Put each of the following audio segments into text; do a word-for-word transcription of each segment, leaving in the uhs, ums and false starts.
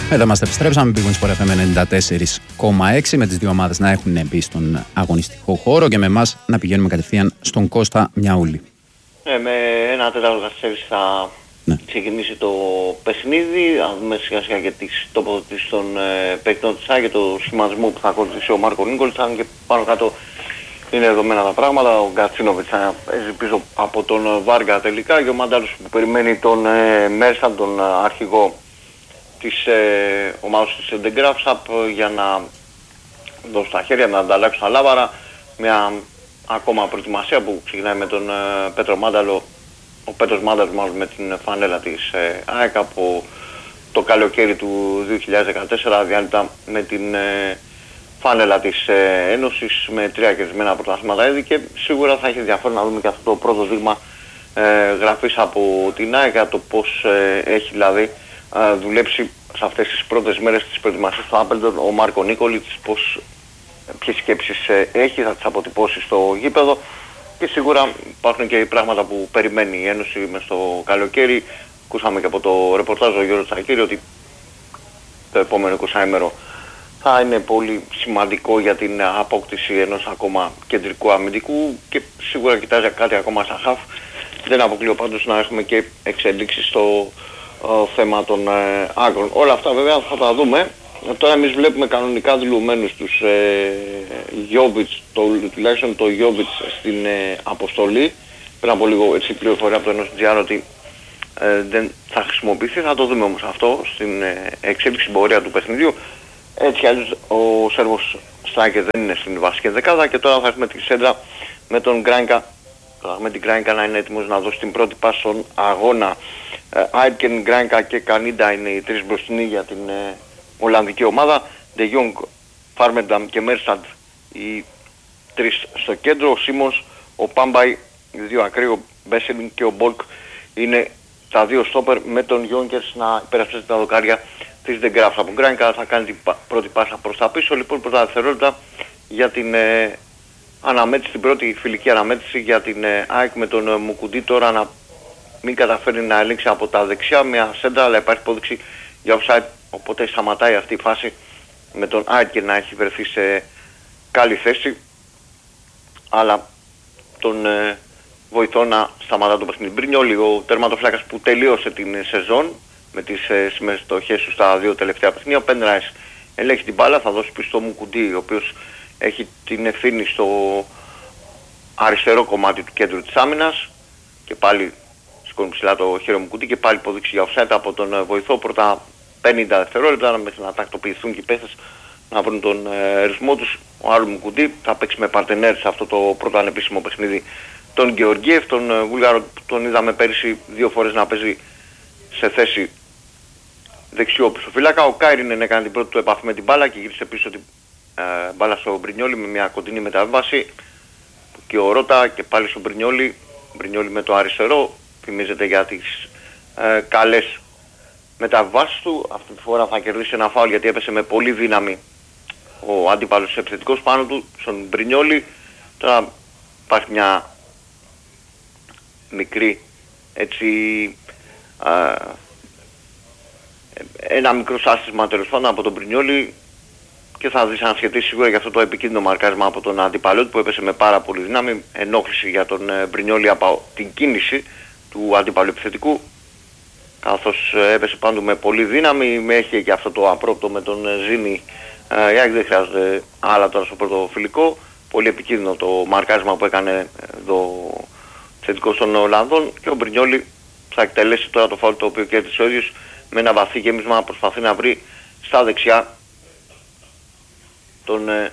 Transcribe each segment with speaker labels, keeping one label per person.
Speaker 1: Εδώ μας επιστρέψαμε, πήγαν Sport εφ εμ ενενήντα τέσσερα κόμμα έξι με τις δύο ομάδες να έχουν μπει στον αγωνιστικό χώρο και με εμάς να πηγαίνουμε κατευθείαν στον Κώστα Μιαούλη.
Speaker 2: Ε, με ένα τέταρτο καθυστέρηση θα ναι. ξεκινήσει το παιχνίδι. Θα δούμε σιγά σιγά και τις τοποθετήσεις των ε, παίκτων της ΑΕΚ και το σχηματισμό που θα ακολουθήσει ο Μάρκο Νίκολιτς, αν και πάνω κάτω είναι δεδομένα τα πράγματα. Ο Γκατσίνοβιτς θα παίζει πίσω από τον Βάργα τελικά και ο Μάνταλος που περιμένει τον ε, Μέρσαν, τον αρχηγό της ε, ομάδας της The Graphs Up, για να δώσει τα χέρια, να ανταλλάξουν τα λάβαρα. Μια ακόμα προετοιμασία που ξεκινάει με τον ε, Πέτρο Μάνταλο, ο Πέτρος Μάνταλος μάλλον, με την φανέλα της ε, ΑΕΚ από το καλοκαίρι του δύο χιλιάδες δεκατέσσερα, διάλειπτα με την ε, φανέλα της ε, Ένωσης, με τρία κερδισμένα πρωταθλήματα έδει, και σίγουρα θα έχει ενδιαφέρον να δούμε και αυτό το πρώτο δείγμα ε, γραφής από την ΑΕΚ, για το πώς ε, έχει δηλαδή ε, δουλέψει σε αυτές τις πρώτες μέρες της προετοιμασίας του Άπελντον ο Μάρκο Νίκολιτς, πώς, ποιες σκέψεις ε, έχει, θα τις αποτυπώσει στο γήπεδο, και σίγουρα υπάρχουν και πράγματα που περιμένει η Ένωση μες στο καλοκαίρι. Ακούσαμε και από το ρεπορτάζ του Γιώργου Τσακίρη ότι το επόμενο εικοσάημερο θα είναι πολύ σημαντικό για την απόκτηση ενός ακόμα κεντρικού αμυντικού, και σίγουρα κοιτάζει κάτι ακόμα σαν χαφ. Δεν αποκλείω πάντως να έχουμε και εξελίξεις στο uh, θέμα των uh, άκρων. Όλα αυτά βέβαια θα τα δούμε. Τώρα εμείς βλέπουμε κανονικά δηλωμένους τους ε, Γιόβιτς, το, τουλάχιστον το Γιόβιτς στην ε, αποστολή. Πριν από λίγο έτσι πληροφορία από το Ενός Τζι Άρ ότι ε, δεν θα χρησιμοποιηθεί. Θα το δούμε όμως αυτό στην ε, εξέλιξη πορεία του παιχνιδιού. Έτσι αλλιώς ο Σέρβος Στράικερ δεν είναι στην βασική δεκάδα, και τώρα θα έχουμε τη σέντρα με τον Γκράινκα, με την Γκράινκα να είναι έτοιμος να δώσει την πρώτη πάση στον αγώνα. Άιτκεν, Γκράινκα και Κανίντα είναι οι τρεις μπροστινοί για την ε, Ολλανδική ομάδα. De Jong, Φάρμενταμ και Μέρσαντ οι τρεις στο κέντρο. Ο Σίμονς, ο Πάμπαϊ, οι δύο ακραίοι, ο Μπέσελιν και ο Μπόλκ είναι τα δύο στόπερ, με τον Γιόγκερς να υπερασπιστεί τα δοκάρια της The Graphs. Από Γκράινκα θα κάνει την πρώτη πάσα προς τα πίσω. Λοιπόν, προς τα δευτερόλεπτα για την ε, αναμέτρηση, την πρώτη φιλική αναμέτρηση για την ε, ΑΕΚ με τον ε, Μουκουντή, τώρα να μην καταφέρει να ελέγξει από τα δεξιά μια σέντρα, αλλά υπάρχει υπόδειξη για offside, οπότε σταματάει αυτή η φάση με τον ΑΕΚ και να έχει βρεθεί σε καλή θέση, αλλά τον ε, βοηθώ να σταματά το παιχνίδι. Μπρινιόλι, ο τερματοφύλακας που τελείωσε την σεζόν με τις ε, συμμετοχές του στα δύο τελευταία παιχνίδια. Ο Πένραις ελέγχει την μπάλα, θα δώσει πίσω στο Μουκουντή, ο οποίος έχει την ευθύνη στο αριστερό κομμάτι του κέντρου της άμυνας, και πάλι σηκώνει ψηλά το χέρι Μουκουντή, και πάλι υποδείξει για offside από τον ε, βοηθό. Πρώτα πενήντα δευτερόλεπτα μέχρι να τακτοποιηθούν και οι παίχτες να βρουν τον ε, ρυθμό τους. Ο Άρου Μουκουντή θα παίξει με παρτενέρ σε αυτό το πρώτο ανεπίσημο παιχνίδι τον Γεωργίευ, τον ε, Βούλγαρο, τον είδαμε πέρυσι δύο φορές να παίζει σε θέση δεξιό πισωφύλακα. Ο Κάιρινεν έκανε την πρώτη του επαφή με την μπάλα και γύρισε πίσω την ε, μπάλα στο Μπρινιόλι με μια κοντινή μεταβάση, και ο Ρώτα και πάλι στο Μπρινιόλι, Μπρινιόλι με το αριστερό, θυμίζεται για τις ε, καλές μεταβάσεις του. Αυτή τη φορά θα κερδίσει ένα φάουλ γιατί έπεσε με πολύ δύναμη ο αντίπαλος επιθετικός πάνω του στον Μπρινιόλι. Τώρα υπάρχει μια μικρή έτσι α, ένα μικρό σάστισμα τέλος πάντων από τον Μπρινιόλι, και θα δυσανασχετήσει σίγουρα για αυτό το επικίνδυνο μαρκάρισμα από τον αντίπαλό του που έπεσε με πάρα πολύ δύναμη. Ενόχληση για τον Μπρινιόλι από την κίνηση του αντίπαλου επιθετικού, καθώς έπεσε πάντου με πολύ δύναμη. Έχει και αυτό το απρόπτο με τον Ζήνη. Ε, δεν χρειάζεται άλλα τώρα στο πρώτο φιλικό. Πολύ επικίνδυνο το μαρκάρισμα που έκανε εδώ θετικό των Ολλανδών, και ο Μπρινιόλι θα εκτελέσει τώρα το φάουλ το οποίο κέρδισε ο ίδιος με ένα βαθύ γέμισμα. Προσπαθεί να βρει στα δεξιά τον ε,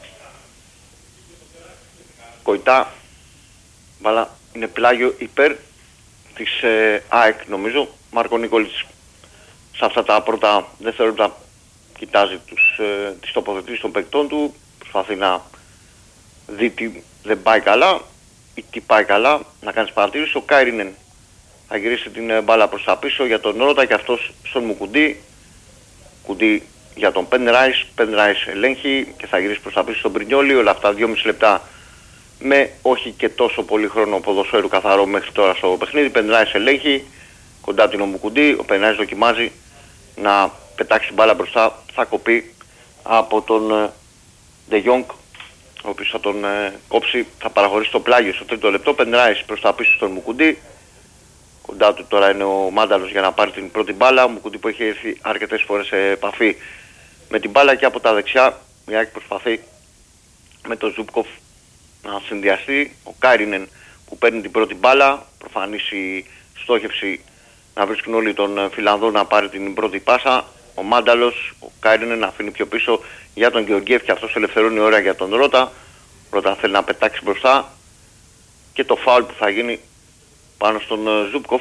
Speaker 2: Κοϊτά. Μπαλά είναι πλάγιο υπέρ της ε, ΑΕΚ νομίζω. Μάρκο Νίκολιτς σε αυτά τα πρώτα δευτερόλεπτα κοιτάζει τους, ε, τις τοποθετήσεις των παικτών του, προσπαθεί να δει τι δεν πάει καλά ή τι πάει καλά, να κάνει παρατήρηση. Ο Κάιρινεν θα γυρίσει την ε, μπάλα προς τα πίσω για τον Ρώτα, και αυτός στον Μουκουντή. Κουντί για τον Πένραις, Πένραις ελέγχει και θα γυρίσει προς τα πίσω στον Μπρινιόλι. Όλα αυτά δυόμισι λεπτά με όχι και τόσο πολύ χρόνο ποδοσφαίρου καθαρό μέχρι τώρα στο παιχνίδι. Πένραις ελέγχει κοντά την Ομουκουντή, ο Πένραις δοκιμάζει να πετάξει μπάλα μπροστά θα κοπεί από τον De Jong, ο οποίος θα τον ε, κόψει, θα παραχωρήσει το πλάγιο στο τρίτο λεπτό. Πεντράεις προς τα πίσω στον Μουκουντή. Κοντά του τώρα είναι ο Μάνταλος για να πάρει την πρώτη μπάλα. Ο Μουκουντή που έχει έρθει αρκετές φορές σε επαφή με την μπάλα, και από τα δεξιά η ΑΕΚ προσπαθεί με τον Ζούπκοφ να συνδυαστεί. Ο Κάιρινεν που παίρνει την πρώτη μπάλα, προφανής η στόχευση να βρίσκουν όλοι τον Φιλανδό να πάρει την πρώτη πάσα. Ο Μάνταλος, ο Κάιρινεν να αφήνει πιο πίσω για τον Γεωργιέφ, και αυτός ελευθερώνει ώρα για τον Ρότα. Ρότα θέλει να πετάξει μπροστά, και το φάουλ που θα γίνει πάνω στον Ζούπκοφ.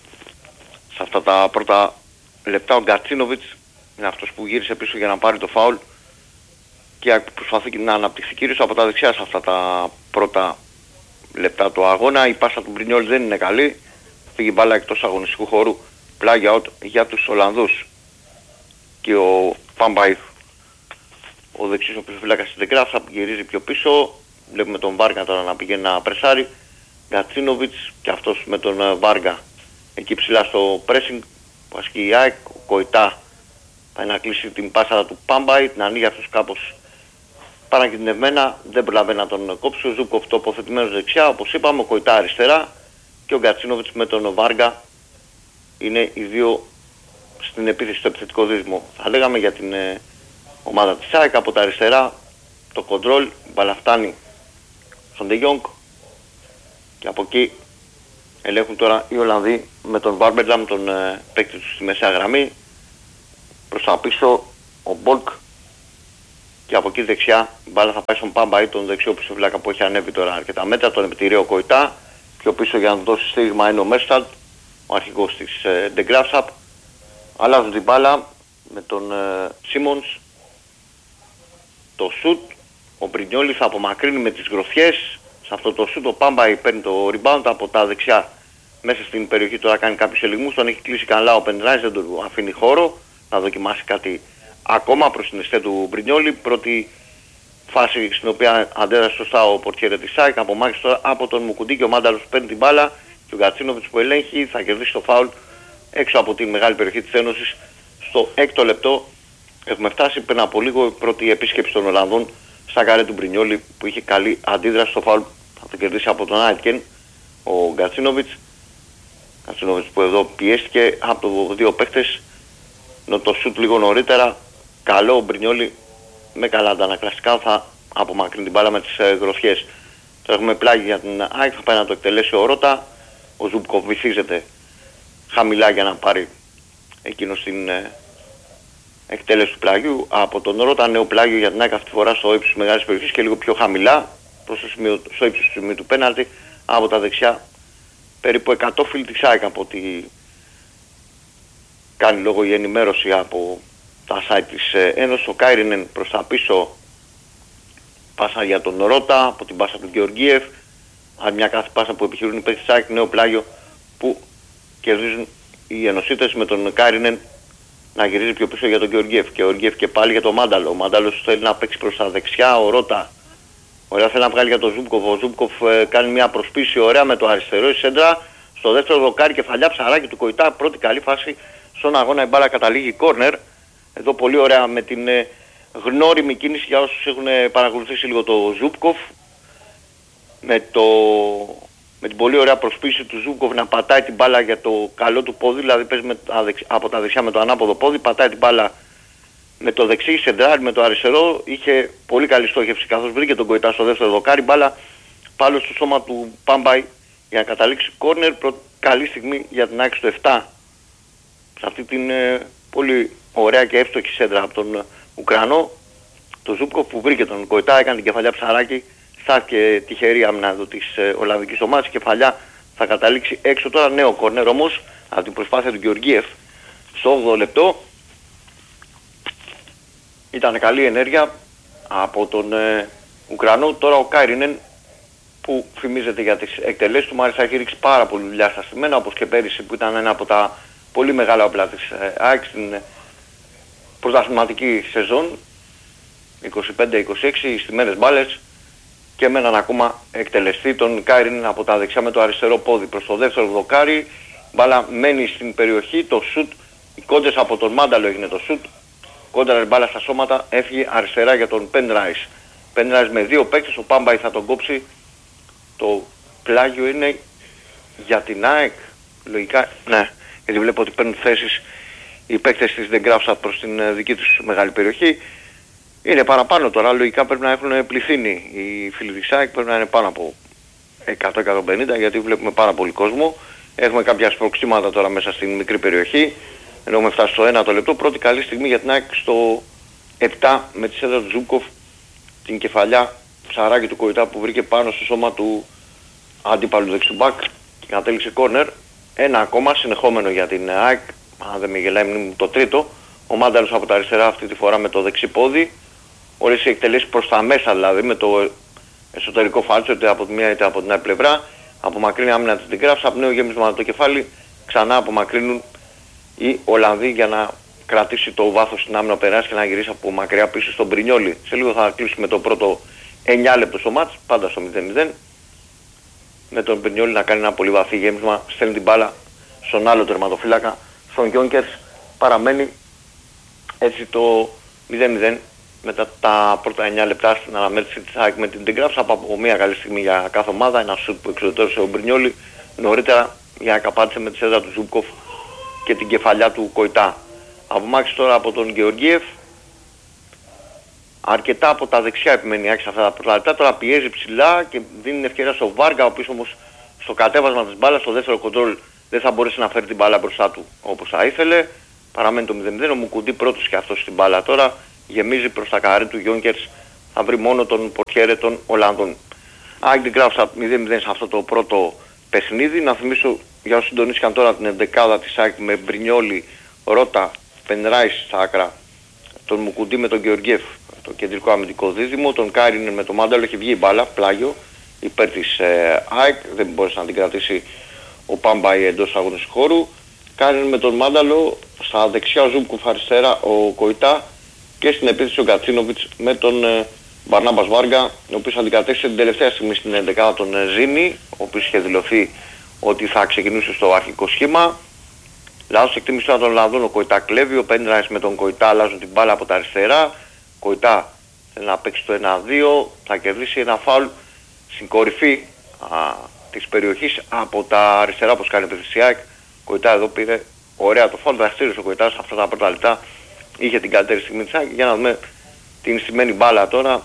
Speaker 2: Σε αυτά τα πρώτα λεπτά ο Γκατσίνοβιτς είναι αυτός που γύρισε πίσω για να πάρει το φάουλ, και προσπαθεί να αναπτυχθεί κυρίως από τα δεξιά σε αυτά τα πρώτα λεπτά του αγώνα. Η πάσα του Μπρινιόλ δεν είναι καλή, φύγει μπάλα εκτός αγωνιστικού χώρου, πλάγια out για τους Ολλανδούς. Και ο Πάμπαϊ, ο δεξής ο πισοφυλάκας της Δεγκράφσα, γυρίζει πιο πίσω. Βλέπουμε τον Βάργα τώρα να πηγαίνει να πρεσάρει. Γκατσίνοβιτς και αυτός με τον Βάργα εκεί ψηλά στο pressing που ασκεί η ΑΕΚ. Ο Κοϊτά πάει να κλείσει την πάσα του Πάμπαϊ, την ανοίγει αυτός κάπως παρακινδευμένα, δεν προλαβαίνει να τον κόψει. Ο Ζούπκοφ τοποθετημένος δεξιά, όπως είπαμε, ο Κοϊτά αριστερά, και ο Γκατσίνοβιτς με τον Βάργα είναι οι δύο στην επίθεση στο επιθετικό δίδυμο. Θα λέγαμε για την ε, ομάδα της ΑΕΚ. Από τα αριστερά το κοντρόλ, η μπάλα φτάνει στον De Jong, και από εκεί ελέγχουν τώρα οι Ολλανδοί με τον Βάρμπερνταμ, τον ε, παίκτη του στη μεσαία γραμμή. Προς τα πίσω ο Μπολκ, και από εκεί δεξιά η μπάλα θα πάει στον Πάμπαϊ, τον δεξιό πισωβλάκα που έχει ανέβει τώρα αρκετά μέτρα, τον επιτηρεί Κοϊτά. Πιο πίσω για να του δώσει στίγμα είναι ο Μέρσταντ, ο αρχηγός της ε, De Graafschap. Αλλάζουν την μπάλα με τον ε, Σίμονς. Το σουτ, ο Μπρινιόλη θα απομακρύνει με τις γροθιές. Σε αυτό το σουτ ο Πάμπαϊ παίρνει το rebound από τα δεξιά μέσα στην περιοχή. Τώρα κάνει κάποιους ελιγμούς, τον έχει κλείσει καλά ο Πεντράις, δεν τον αφήνει χώρο να δοκιμάσει κάτι ακόμα προς την αιστεία του Μπρινιόλη. Πρώτη φάση στην οποία αντέδρασε σωστά ο πορτιέρε της ΑΕΚ, απομάκρυνση τώρα από τον Μουκουντή, και ο Μάνταλος παίρνει την μπάλα, και ο Γκατσίνοβιτς που ελέγχει θα κερδίσει το φάουλ έξω από την μεγάλη περιοχή της Ένωσης. Στο έκτο λεπτό έχουμε φτάσει, πριν από λίγο, η πρώτη επίσκεψη των Ολλανδών στα καρέ του Μπρινιόλη, που είχε καλή αντίδραση στο φάουλ. Θα το κερδίσει από τον Άιτκεν ο Γκατσίνοβιτς. Γκατσίνοβιτς που εδώ πιέστηκε από το δύο παίχτες, ενώ το σουτ λίγο νωρίτερα καλό. Ο Μπρινιόλη με καλά αντανακλαστικά θα απομακρύνει την μπάλα με τις ε, γροθιές. Τώρα έχουμε πλάγι για την ΑΕΚ, θα πάει να το εκτελέσει ο Ρότα. Ο Ζούπκοφ βυθίζεται χαμηλά για να πάρει εκείνο στην ε, εκτέλεση του πλάγιου. Από τον Ρότα, νέο πλάγιο για την ΑΕΚ αυτή τη φορά στο ύψος της μεγάλης περιοχής και λίγο πιο χαμηλά, προς το σημείο, στο ύψος του σημείου του πέναλτι. Από τα δεξιά περίπου εκατό φίλοι της ΑΕΚ, από ό,τι κάνει λόγο η ενημέρωση από τα site της Ένωσης. Ο Κάιρινεν προς τα πίσω, πάσα για τον Ρότα από την πάσα του Γεωργίεφ. Αν μια κάθε πάσα που επιχειρούν οι παίκτες της ΑΕΚ, νέο πλάγιο που κερδίζουν οι ενωσίτες, με τον Κάιρινεν να γυρίζει πιο πίσω για τον Γεωργίεφ, και ο Γεωργίεφ και πάλι για τον Μάνταλο. Ο Μάνταλος θέλει να παίξει προς τα δεξιά, ο Ρότα ωραία θέλει να βγάλει για τον Ζούπκοφ. Ο Ζούπκοφ ε, κάνει μια προσπίση ωραία με το αριστερό, η σέντρα στο δεύτερο δοκάρι, κεφαλιά ψαράκι του Κοϊτά. Πρώτη καλή φάση στον αγώνα, η μπάλα καταλήγει κόρνερ. Εδώ πολύ ωραία με την ε, γνώριμη κίνηση για όσους έχουν ε, παρακολουθήσει λίγο το Ζούπκοφ. Με, το, με την πολύ ωραία προσπίση του Ζούπκοφ να πατάει την μπάλα για το καλό του πόδι, δηλαδή παίζει με, από τα δεξιά με το ανάποδο πόδι, πατάει την μπάλα με το δεξί, σεντράρι με το αριστερό. Είχε πολύ καλή στόχευση καθώς βρήκε τον Κοϊτά στο δεύτερο δοκάρι. Μπάλα πάλι στο σώμα του Πάμπαϊ για να καταλήξει κόρνερ. Καλή στιγμή για την ΑΕΚ στο επτά. Σε αυτή την ε, πολύ ωραία και εύστοχη σέντρα από τον ε, Ουκρανό. Το Ζούπκοφ που βρήκε τον Κοϊτά, έκανε την κεφαλιά ψαράκι. Στάθηκε τυχερή άμυνα εδώ της ε, Ολλανδικής ομάδας. Η κεφαλιά θα καταλήξει έξω. Τώρα νέο κόρνερ όμως από την προσπάθεια του Γεωργίεφ στο όγδοο λεπτό. Ήταν καλή ενέργεια από τον ε, Ουκρανό. Τώρα ο Κάιρινεν που φημίζεται για τις εκτελέσεις του. Μάλιστα έχει ρίξει πάρα πολύ δουλειά στα στημένα, όπως και πέρυσι που ήταν ένα από τα πολύ μεγάλα όπλα της ε, ΑΕΚ στην ε, πρωταθληματική σεζόν είκοσι πέντε είκοσι έξι, στημένες μπάλες, και με έναν ακόμα εκτελεστή, τον Κάιρινεν από τα δεξιά με το αριστερό πόδι προς το δεύτερο δοκάρι. Μπάλα μένει στην περιοχή, το σουτ Οι κόντρες από τον Μάνταλο έγινε το σουτ. Κόντρα μπάλα στα σώματα, έφυγε αριστερά για τον Penrice. Penrice με δύο παίκτες, ο Πάμπαϊ θα τον κόψει. Το πλάγιο είναι για την ΑΕΚ. Λογικά, ναι, γιατί βλέπω ότι παίρνουν θέσεις οι παίκτες της The Graph προς την δική τους μεγάλη περιοχή. Είναι παραπάνω τώρα, λογικά πρέπει να έχουν πληθύνει. Οι φίλοι της ΑΕΚ πρέπει να είναι πάνω από εκατό με εκατόν πενήντα, γιατί βλέπουμε πάρα πολύ κόσμο. Έχουμε κάποια σπροξήματα τώρα μέσα στην μικρή περιοχή. Ενώ έχουμε φτάσει στο ένα το λεπτό. Πρώτη καλή στιγμή για την ΑΕΚ στο επτά με τη σέντρα του Ζούμπκοφ, την κεφαλιά ψαράκι του Κοϊτά που βρήκε πάνω στο σώμα του αντίπαλου δεξιμπάκ και κατέληξε κόρνερ. Ένα ακόμα συνεχόμενο για την ΑΕΚ. Αν δεν με γελάει το τρίτο. Ο Μάνταλος από τα αριστερά αυτή τη φορά με το δεξί πόδι. Όλες οι εκτελέσεις προς τα μέσα, δηλαδή με το εσωτερικό φάλτσο είτε από τη μία είτε από την άλλη πλευρά. Απομακρύνει άμυνα της The Graph, απνέω γέμισμα το κεφάλι, ξανά απομακρύνουν οι Ολλανδοί για να κρατήσει το βάθος στην άμυνα, περάσει και να γυρίσει από μακριά πίσω στον Μπρινιόλι. Σε λίγο θα κλείσουμε το πρώτο εννιά λεπτό στο μάτς, πάντα στο μηδέν μηδέν. Με τον Μπρινιόλι να κάνει ένα πολύ βαθύ γέμισμα, στέλνει την μπάλα στον άλλο τερματοφύλακα, στον Γιόνκερς. Παραμένει έτσι το μηδέν μηδέν μετά τα πρώτα εννιά λεπτά στην αναμέτρηση της ΑΕΚ με την The Graph. Από μια καλή στιγμή για κάθε ομάδα, ένα σουτ που εξοδετώρισε ο Μπρινιόλι. Νωρίτερα για να καπάτησε με τη σέντρα του Ζούμπκοφ και την κεφαλιά του Κοϊτά. Απομάκρυνση τώρα από τον Γεωργίεφ. Αρκετά από τα δεξιά επιμένει άξια αυτά τα πρώτα λεπτά. Τώρα πιέζει ψηλά και δίνει ευκαιρία στο Βάργα, ο οποίος όμως στο κατέβασμα της μπάλας, στο δεύτερο κοντρόλ, δεν θα μπορέσει να φέρει την μπάλα μπροστά του όπως θα ήθελε. Παραμένει το μηδέν μηδέν. Ο Μουκουντή πρώτος και αυτός στην μπάλα τώρα. Γεμίζει προς τα καρέ του Γιόνκερς. Θα βρει μόνο τον πορτιέρε των Ολλανδών. ΑΕΚ The Graph μηδέν μηδέν σε αυτό το πρώτο παιχνίδι. Να θυμίσω για όσοι συντονίστηκαν τώρα την ενδεκάδα της ΑΕΚ με Μπρινιόλι, Ρώτα, Penrice στα άκρα, τον Μουκουντή με τον Γεωργιέφ, το κεντρικό αμυντικό δίδυμο, τον Κάρινεν με τον Μάνταλο. Έχει βγει η μπάλα, πλάγιο, υπέρ της ε, ΑΕΚ, δεν μπόρεσε να την κρατήσει ο Πάμπαϊ εντός αγωνιστικού χώρου. Κάρινεν με τον Μάνταλο, στα δεξιά ο Ζούμπκοφ, αριστερά ο Κοϊτά και στην επίθεση ο Γκατσίνοβιτς με τον ε, Μπαρνάμπας Βάργα, ο οποίος αντικατέστησε την τελευταία στιγμή στην ενδεκάδα τον ε, Ζήνη, ο οποίος είχε δηλωθεί ότι θα ξεκινούσε στο αρχικό σχήμα. Λάθος εκτίμηση τώρα των Ολλανδών, ο Κοϊτά κλέβει, ο Penrice με τον Κοϊτά αλλάζουν την μπάλα από τα αριστερά. Κοϊτά θέλει να παίξει το ένα δύο, θα κερδίσει ένα φάουλ στην κορυφή α, της περιοχής από τα αριστερά όπως κάνει επίθεση ΑΕΚ. Κοϊτά εδώ πήρε ωραία το φάουλ, δραστήριος ο Κοϊτά σε αυτά τα πρώτα λεπτά, είχε την καλύτερη στιγμή της ΑΕΚ. Για να δούμε την στημένη μπάλα τώρα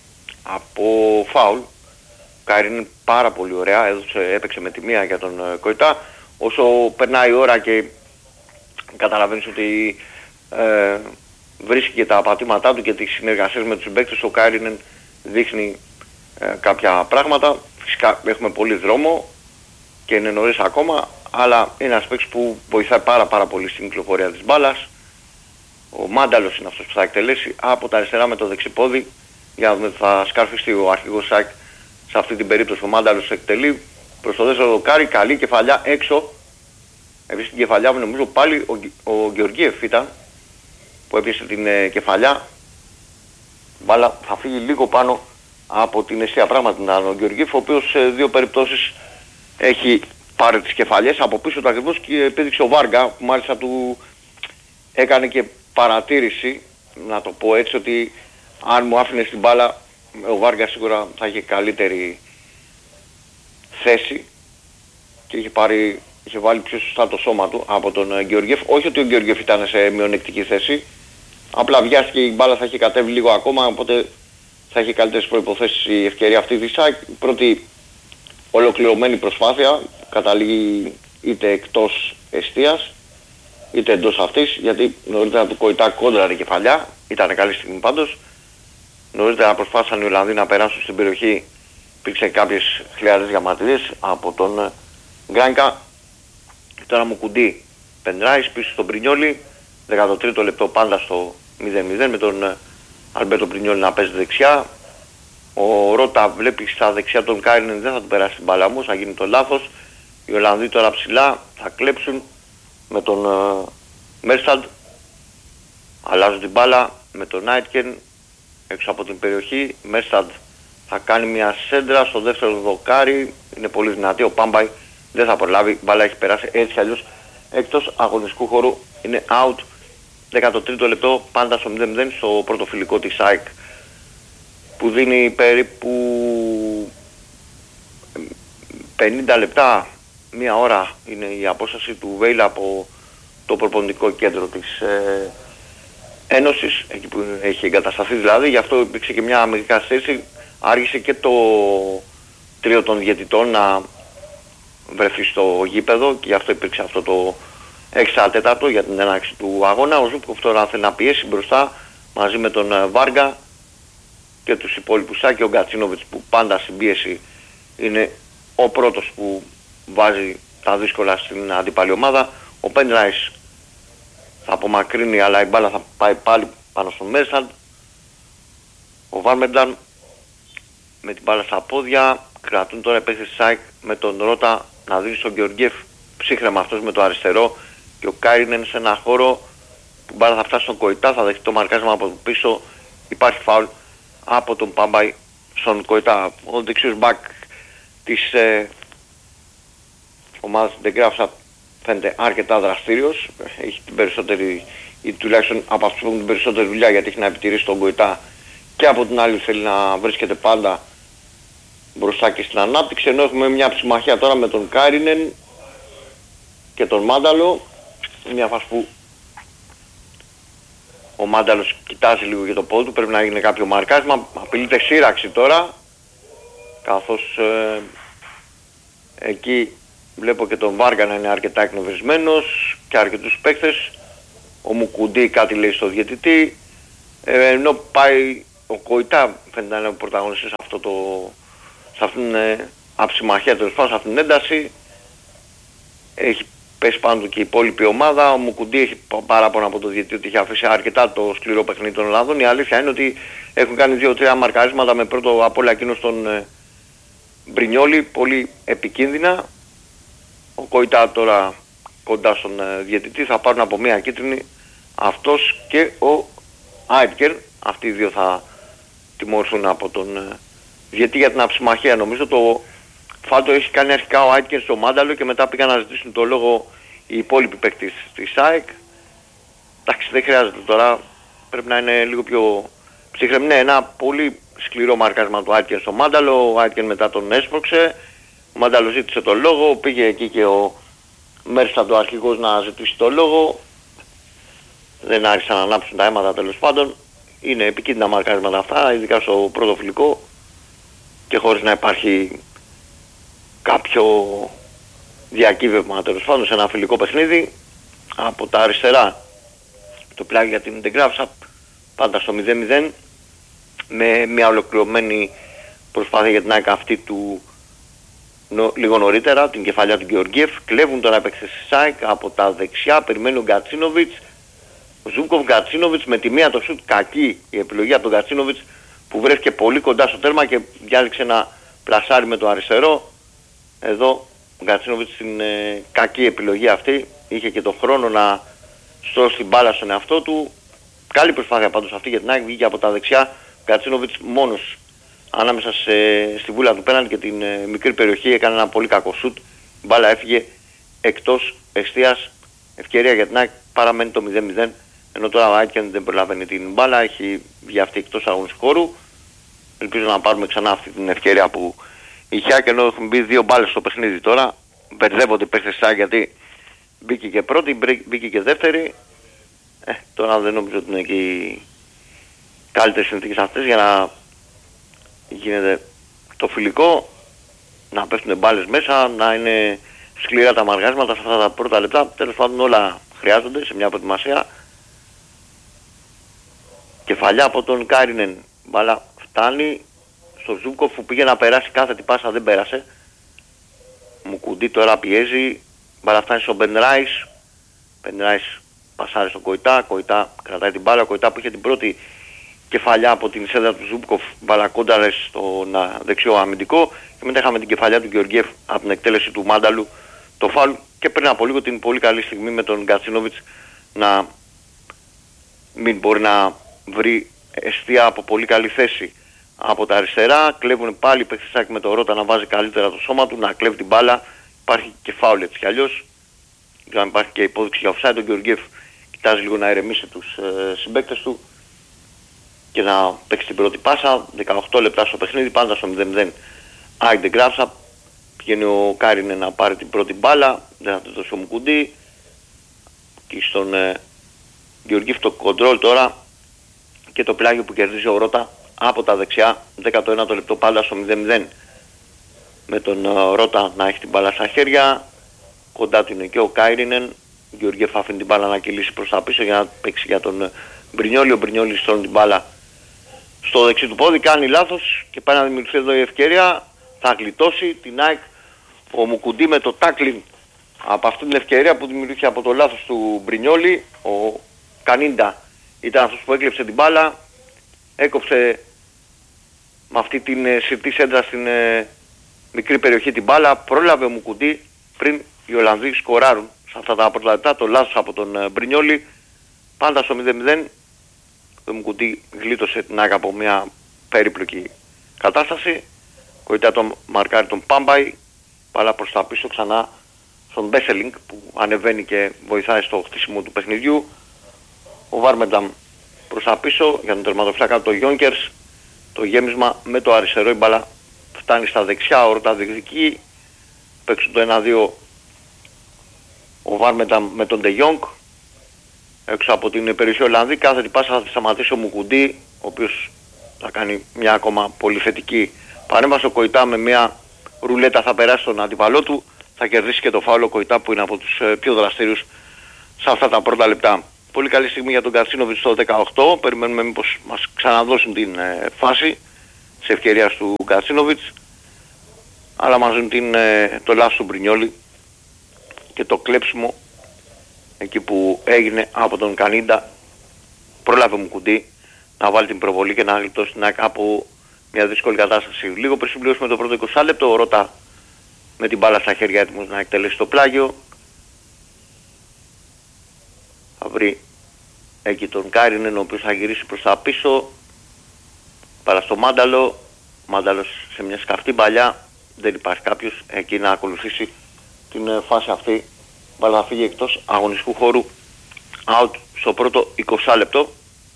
Speaker 2: από φάουλ. Κάρι είναι πάρα πολύ ωραία, έδωσε, έπαιξε με τη μία για τον uh, Κοϊτά. Όσο περνάει η ώρα και καταλαβαίνεις ότι ε, βρίσκει και τα πατήματά του και τις συνεργασίες με τους συμπαίκτες, ο Κάρινεν δείχνει ε, κάποια πράγματα. Φυσικά έχουμε πολύ δρόμο και είναι νωρίς ακόμα, αλλά είναι ένας παίκτης που βοηθάει πάρα πάρα πολύ στην κυκλοφορία της μπάλας. Ο Μάνταλος είναι αυτός που θα εκτελέσει από τα αριστερά με το δεξί πόδι, για να δούμε, θα σκαρφιστεί ο αρχηγός ΣΑΚ σε αυτή την περίπτωση. Ο Μάνταλος εκτελεί προς το δεύτερο δοκάρι, καλή κεφαλιά έξω. Επίσης την κεφαλιά μου νομίζω πάλι ο, ο Γεωργίεφ ήταν που έπιασε την ε, κεφαλιά. Μπάλα θα φύγει λίγο πάνω από την αιστεία, πράγματι ήταν ο Γεωργίεφ, ο οποίος σε δύο περιπτώσεις έχει πάρει τις κεφαλιές από πίσω του ακριβώς και επέδειξε ο Βάργα, που μάλιστα του έκανε και παρατήρηση, να το πω έτσι, ότι αν μου άφηνε την μπάλα ο Βάργα σίγουρα θα είχε καλύτερη θέση και είχε, πάρει, είχε βάλει πιο σωστά το σώμα του από τον Γεωργιέφ. Όχι ότι ο Γεωργιέφ ήταν σε μειονεκτική θέση, απλά βιάστηκε, η μπάλα θα είχε κατέβει λίγο ακόμα, οπότε θα είχε καλύτερες προϋποθέσεις η ευκαιρία αυτή της ΣΑΚ. Η πρώτη ολοκληρωμένη προσπάθεια καταλήγει είτε εκτός εστίας είτε εντός αυτής, γιατί νωρίτερα του Κοϊτά κόντραρε κεφαλιά, ήταν καλή στιγμή πάντως. Νωρίτερα προσπάθησαν οι Ολλανδοί να περάσουν στην περιοχή, υπήρξε κάποιες χλιαρές διαμαρτυρίες από τον Γκράνκα. Τώρα Μουκουντή, Penrice πίσω στον Μπρινιόλι, δέκατο τρίτο λεπτό πάντα στο μηδέν μηδέν με τον Αλμπέρτο Μπρινιόλι να παίζει δεξιά. Ο Ρώτα βλέπει στα δεξιά τον Κάρινεν, δεν θα του περάσει την μπάλα όμως, θα γίνει το λάθος. Οι Ολλανδοί τώρα ψηλά θα κλέψουν με τον Μέρσταντ, αλλάζουν την μπάλα με τον Νάιτκεν έξω από την περιοχή. Μέρσταντ θα κάνει μια σέντρα στο δεύτερο δοκάρι, είναι πολύ δυνατή, ο Πάμπαϊ δεν θα προλάβει, η μπάλα έχει περάσει, έτσι αλλιώς εκτός αγωνιστικού χώρου, είναι out. δέκατο τρίτο λεπτό, πάντα στο μηδέν μηδέν στο πρώτο φιλικό της ΑΕΚ, που δίνει περίπου πενήντα λεπτά, μία ώρα είναι η απόσταση του Βέιλα από το προπονητικό κέντρο της ε, Ένωσης, εκεί που έχει εγκατασταθεί δηλαδή. Γι' αυτό υπήρξε και μια μικρή καθυστέρηση. Άργησε και το τρίο των διαιτητών να βρεθεί στο γήπεδο και γι' αυτό υπήρξε αυτό το έξι τέταρτο για την έναρξη του αγώνα. Ο Ζούμπκοφ τώρα θέλει να πιέσει μπροστά μαζί με τον Βάργα και τους υπόλοιπους, και ο Γκατσίνοβιτς που πάντα στην πίεση είναι ο πρώτος που βάζει τα δύσκολα στην αντίπαλη ομάδα. Ο Πέντραις θα απομακρύνει, αλλά η μπάλα θα πάει πάλι πάνω στον Μέρσαντ. Ο Βάρμενταν με την μπάλα στα πόδια, κρατούν τώρα επέκτηση της ΑΕΚ με τον Ρότα να δίνει στον Γεωργιέφ ψύχρεμα αυτός με το αριστερό, και ο Κάινεν σε ένα χώρο που μπάλα θα φτάσει στον Κοϊτά, θα δεχτεί το μαρκάρισμα από πίσω, υπάρχει φάουλ από τον Πάμπαϊ στον Κοϊτά. Ο δεξιός μπακ της ε, ομάδας Ντεγκράφσα φαίνεται αρκετά δραστήριος, έχει την περισσότερη, ή τουλάχιστον από αυτούς που έχουν την περισσότερη δουλειά, γιατί έχει να επιτηρήσει τον Κοϊτά, και από την άλλη θέλει να βρίσκεται πάντα μπροστά και στην ανάπτυξη, ενώ έχουμε μια ψημαχία τώρα με τον Κάρινεν και τον Μάνταλο, μια φάση που ο Μάνταλος κοιτάζει λίγο για το πόδι του, πρέπει να γίνει κάποιο μαρκάσμα, απειλείται σύραξη τώρα, καθώς ε, εκεί βλέπω και τον Βάργα να είναι αρκετά εκνευρισμένος και αρκετούς παίκτες. Ο Μουκουντή κάτι λέει στο διαιτητή, ε, ενώ πάει ο Κοϊτά φαίνεται να είναι ο πρωταγωνιστής σε, αυτό το, σε αυτήν την ε, αψημαχία, τέλος πάντων, σε αυτήν την ένταση. Έχει πέσει πάνω του και η υπόλοιπη ομάδα. Ο Μουκουντή έχει παράπονα από το διαιτητή ότι έχει αφήσει αρκετά το σκληρό παιχνίδι των Ελλάδων. Η αλήθεια είναι ότι έχουν κάνει δύο τρία μαρκαρίσματα, με πρώτο απ' όλα εκείνο στον ε, Μπρινιόλι, πολύ επικίνδυνα. Ο Κοϊτά τώρα κοντά στον ε, διαιτητή, θα πάρουν από μία κίτρινη αυτός και ο Άιτκερ. Αυτοί οι δύο θα τιμωρηθούν από τον ε, διαιτητή για την αψημαχία. Νομίζω το φάλτο έχει κάνει αρχικά ο Άιτκερ στο Μάνταλο και μετά πήγαν να ζητήσουν το λόγο οι υπόλοιποι παίκτες της ΑΕΚ. Εντάξει, δεν χρειάζεται τώρα, πρέπει να είναι λίγο πιο ψύχρεμοι. Ναι, ένα πολύ σκληρό μαρκάσμα του Άιτκερ στο Μάνταλο. Ο Άιτκερ μετά τον έσπρωξε. Ο Μάνταλο ζήτησε το λόγο, πήγε εκεί και ο Μέρσαντ, ο αρχηγός, να ζητήσει το λόγο. Δεν άρχισαν να ανάψουν τα αίματα, τέλος πάντων. Είναι επικίνδυνα μαρκάσματα αυτά, ειδικά στο πρώτο φιλικό, και χωρίς να υπάρχει κάποιο διακύβευμα, τέλος πάντων, σε ένα φιλικό παιχνίδι. Από τα αριστερά το πλάγι για την Ντεγκράφσα, πάντα στο μηδέν μηδέν, με μια ολοκληρωμένη προσπάθεια για την ΑΕΚ αυτή του νο, λίγο νωρίτερα, την κεφαλιά του Γεωργιέφ. Κλέβουν τώρα παίκτες της ΑΕΚ από τα δεξιά, περιμένει ο Γκατσίνοβιτς. Ο Ζούμπκοφ Γκατσίνοβιτς με τη μία το σουτ, κακή η επιλογή από τον Γκατσίνοβιτς, που βρέθηκε πολύ κοντά στο τέρμα και διάλεξε ένα πλασάρι με το αριστερό. Εδώ ο Γκατσίνοβιτς στην ε, κακή επιλογή αυτή, είχε και το χρόνο να στρώσει την μπάλα στον εαυτό του. Καλή προσπάθεια πάντως αυτή για την ΑΕΚ, βγήκε από τα δεξιά. Ο Γκατσίνοβιτς μόνος ανάμεσα σε, στη βούλα του πέναντι και την ε, μικρή περιοχή έκανε ένα πολύ κακό σουτ. Η μπάλα έφυγε εκτός εστίας. Ευκαιρία για την ΑΕΚ, παραμένει το μηδέν μηδέν. Ενώ τώρα ο Άιτκεν δεν προλαβαίνει την μπάλα, έχει βγει αυτή εκτός αγωνιστικού χώρου. Ελπίζω να πάρουμε ξανά αυτή την ευκαιρία που είχε, και ενώ έχουν μπει δύο μπάλες στο παιχνίδι τώρα. Μπερδεύονται οι παίκτες της ΑΕΚ, γιατί μπήκε και πρώτη, μπήκε και δεύτερη. Ε, τώρα δεν νομίζω ότι είναι και οι καλύτερες συνθήκες αυτές για να γίνεται το φιλικό, να πέφτουν μπάλες μέσα, να είναι σκληρά τα μαργάσματα σε αυτά τα πρώτα λεπτά. Τέλος πάντων όλα χρειάζονται σε μια προετοιμασία. Κεφαλιά από τον Κάρινεν, μπάλα φτάνει στο Ζούμπκοφ που πήγε να περάσει κάθε τι πάσα, δεν πέρασε. Μουκουντή τώρα πιέζει, μπάλα φτάνει στον Πεντράις. Πεντράις πασάρει στον Κοϊτά, Κοϊτά κρατάει την μπάλα, Κοϊτά που είχε την πρώτη κεφαλιά από την σέντρα του Ζούμπκοφ, μπάλα κόνταρε στον δεξιό αμυντικό, και μετά είχαμε την κεφαλιά του Γεωργιέφ από την εκτέλεση του Μάνταλου, το φάουλ, και πριν από λίγο την πολύ καλή στιγμή με τον Γκατσίνοβιτς να μην μπορεί να βρει εστία από πολύ καλή θέση από τα αριστερά. Κλέβουν πάλι παίκτες με το Ρότα να βάζει καλύτερα το σώμα του, να κλέβει την μπάλα. Υπάρχει και φάουλ έτσι κι αλλιώς. για να υπάρχει και υπόδειξη για offside. Ο Γεωργίεφ κοιτάζει λίγο να ηρεμήσει τους ε, συμπαίκτες του και να παίξει την πρώτη πάσα. δεκαοκτώ λεπτά στο παιχνίδι, πάντα στο μηδέν μηδέν. ΑΕΚ Den Graafschap. Πηγαίνει ο Κάρινε να πάρει την πρώτη μπάλα, δεν θα το δώσει ο Μουκουντή. Και στον ε, Γεωργίεφ το κοντρόλ τώρα και το πλάγιο που κερδίζει ο Ρώτα από τα δεξιά, δέκατο ένατο λεπτό πάντα στο μηδέν μηδέν. Με τον ε, Ρώτα να έχει την μπάλα στα χέρια, κοντά του είναι και ο Κάιρινεν. Ο Γεωργίεφ αφήνει την μπάλα να κυλήσει προς τα πίσω για να παίξει για τον ε, Μπρινιόλι. Ο Μπρινιόλι στρώνει την μπάλα στο δεξί του πόδι, κάνει λάθος και πάει να δημιουργηθεί εδώ η ευκαιρία. Θα γλιτώσει την ΑΕΚ ο Μουκουντή με το τάκλιν από αυτή την ευκαιρία που δημιουργήθηκε από το λάθος του Μπρινιόλι. Ο Κανίντα ήταν αυτός που έκλεψε την μπάλα, έκοψε με αυτή την ε, συρτή σέντρα στην ε, μικρή περιοχή την μπάλα, πρόλαβε ο Μουκουντή πριν οι Ολλανδοί σκοράρουν σε αυτά τα πρώτα λεπτά. Το λάθος από τον ε, Μπρινιόλι, πάντα στο μηδέν μηδέν. Ο Μουκουντή γλίτωσε την ΑΕΚ από μια περίπλοκη κατάσταση. Κοίτα τον μαρκάρει τον Πάμπαϊ, πάλα προς τα πίσω ξανά στον Μπέσελινγκ που ανεβαίνει και βοηθάει στο χτίσιμο του παιχνιδιού. Ο Βάρμενταμ προς τα πίσω για τον τερματοφύλακα το Γιόνκερς. Το γέμισμα με το αριστερό, η μπάλα φτάνει στα δεξιά, ο Ρώτα διεκδικεί. Παίξουν το ένα δύο ο Βάρμενταμ με τον Ντε Γιόνγκ. Έξω από την περιοχή Ολλανδή, κάθε την πάσα θα τη σταματήσει ο Μουκουντή, ο οποίος θα κάνει μια ακόμα πολύ θετική παρέμβαση. Ο Κοϊτά με μια ρουλέτα θα περάσει τον αντιπαλό του, θα κερδίσει και το φάουλο ο Κοϊτά που είναι από τους πιο δραστήριους σε αυτά τα πρώτα λεπτά. Πολύ καλή στιγμή για τον Γκατσίνοβιτς στο δεκαοκτώ, περιμένουμε μήπως μας ξαναδώσουν την ε, φάση σε ευκαιρία του Γκατσίνοβιτς, αλλά μας δίνουν την, ε, το λάθος του Μπρινιόλι και το κλέψιμο εκεί που έγινε από τον Κανίντα. Πρόλαβε ο Μουκουντή να βάλει την προβολή και να γλιτώσει την ΑΕΚ από μια δύσκολη κατάσταση. Λίγο πριν συμπληρώσουμε το πρώτο είκοσι λεπτό, ο Ρώτα με την μπάλα στα χέρια έτοιμος να εκτελέσει το πλάγιο. Θα βρει εκεί τον Κάιρινεν, ο οποίος θα γυρίσει προς τα πίσω. Παρά στο Μάνταλο. Μάνταλος σε μια σκαφτή παλιά. Δεν υπάρχει κάποιος εκεί να ακολουθήσει την φάση αυτή. Μπάλα θα φύγει εκτός αγωνιστικού χώρου. Out στο πρώτο είκοσι λεπτό.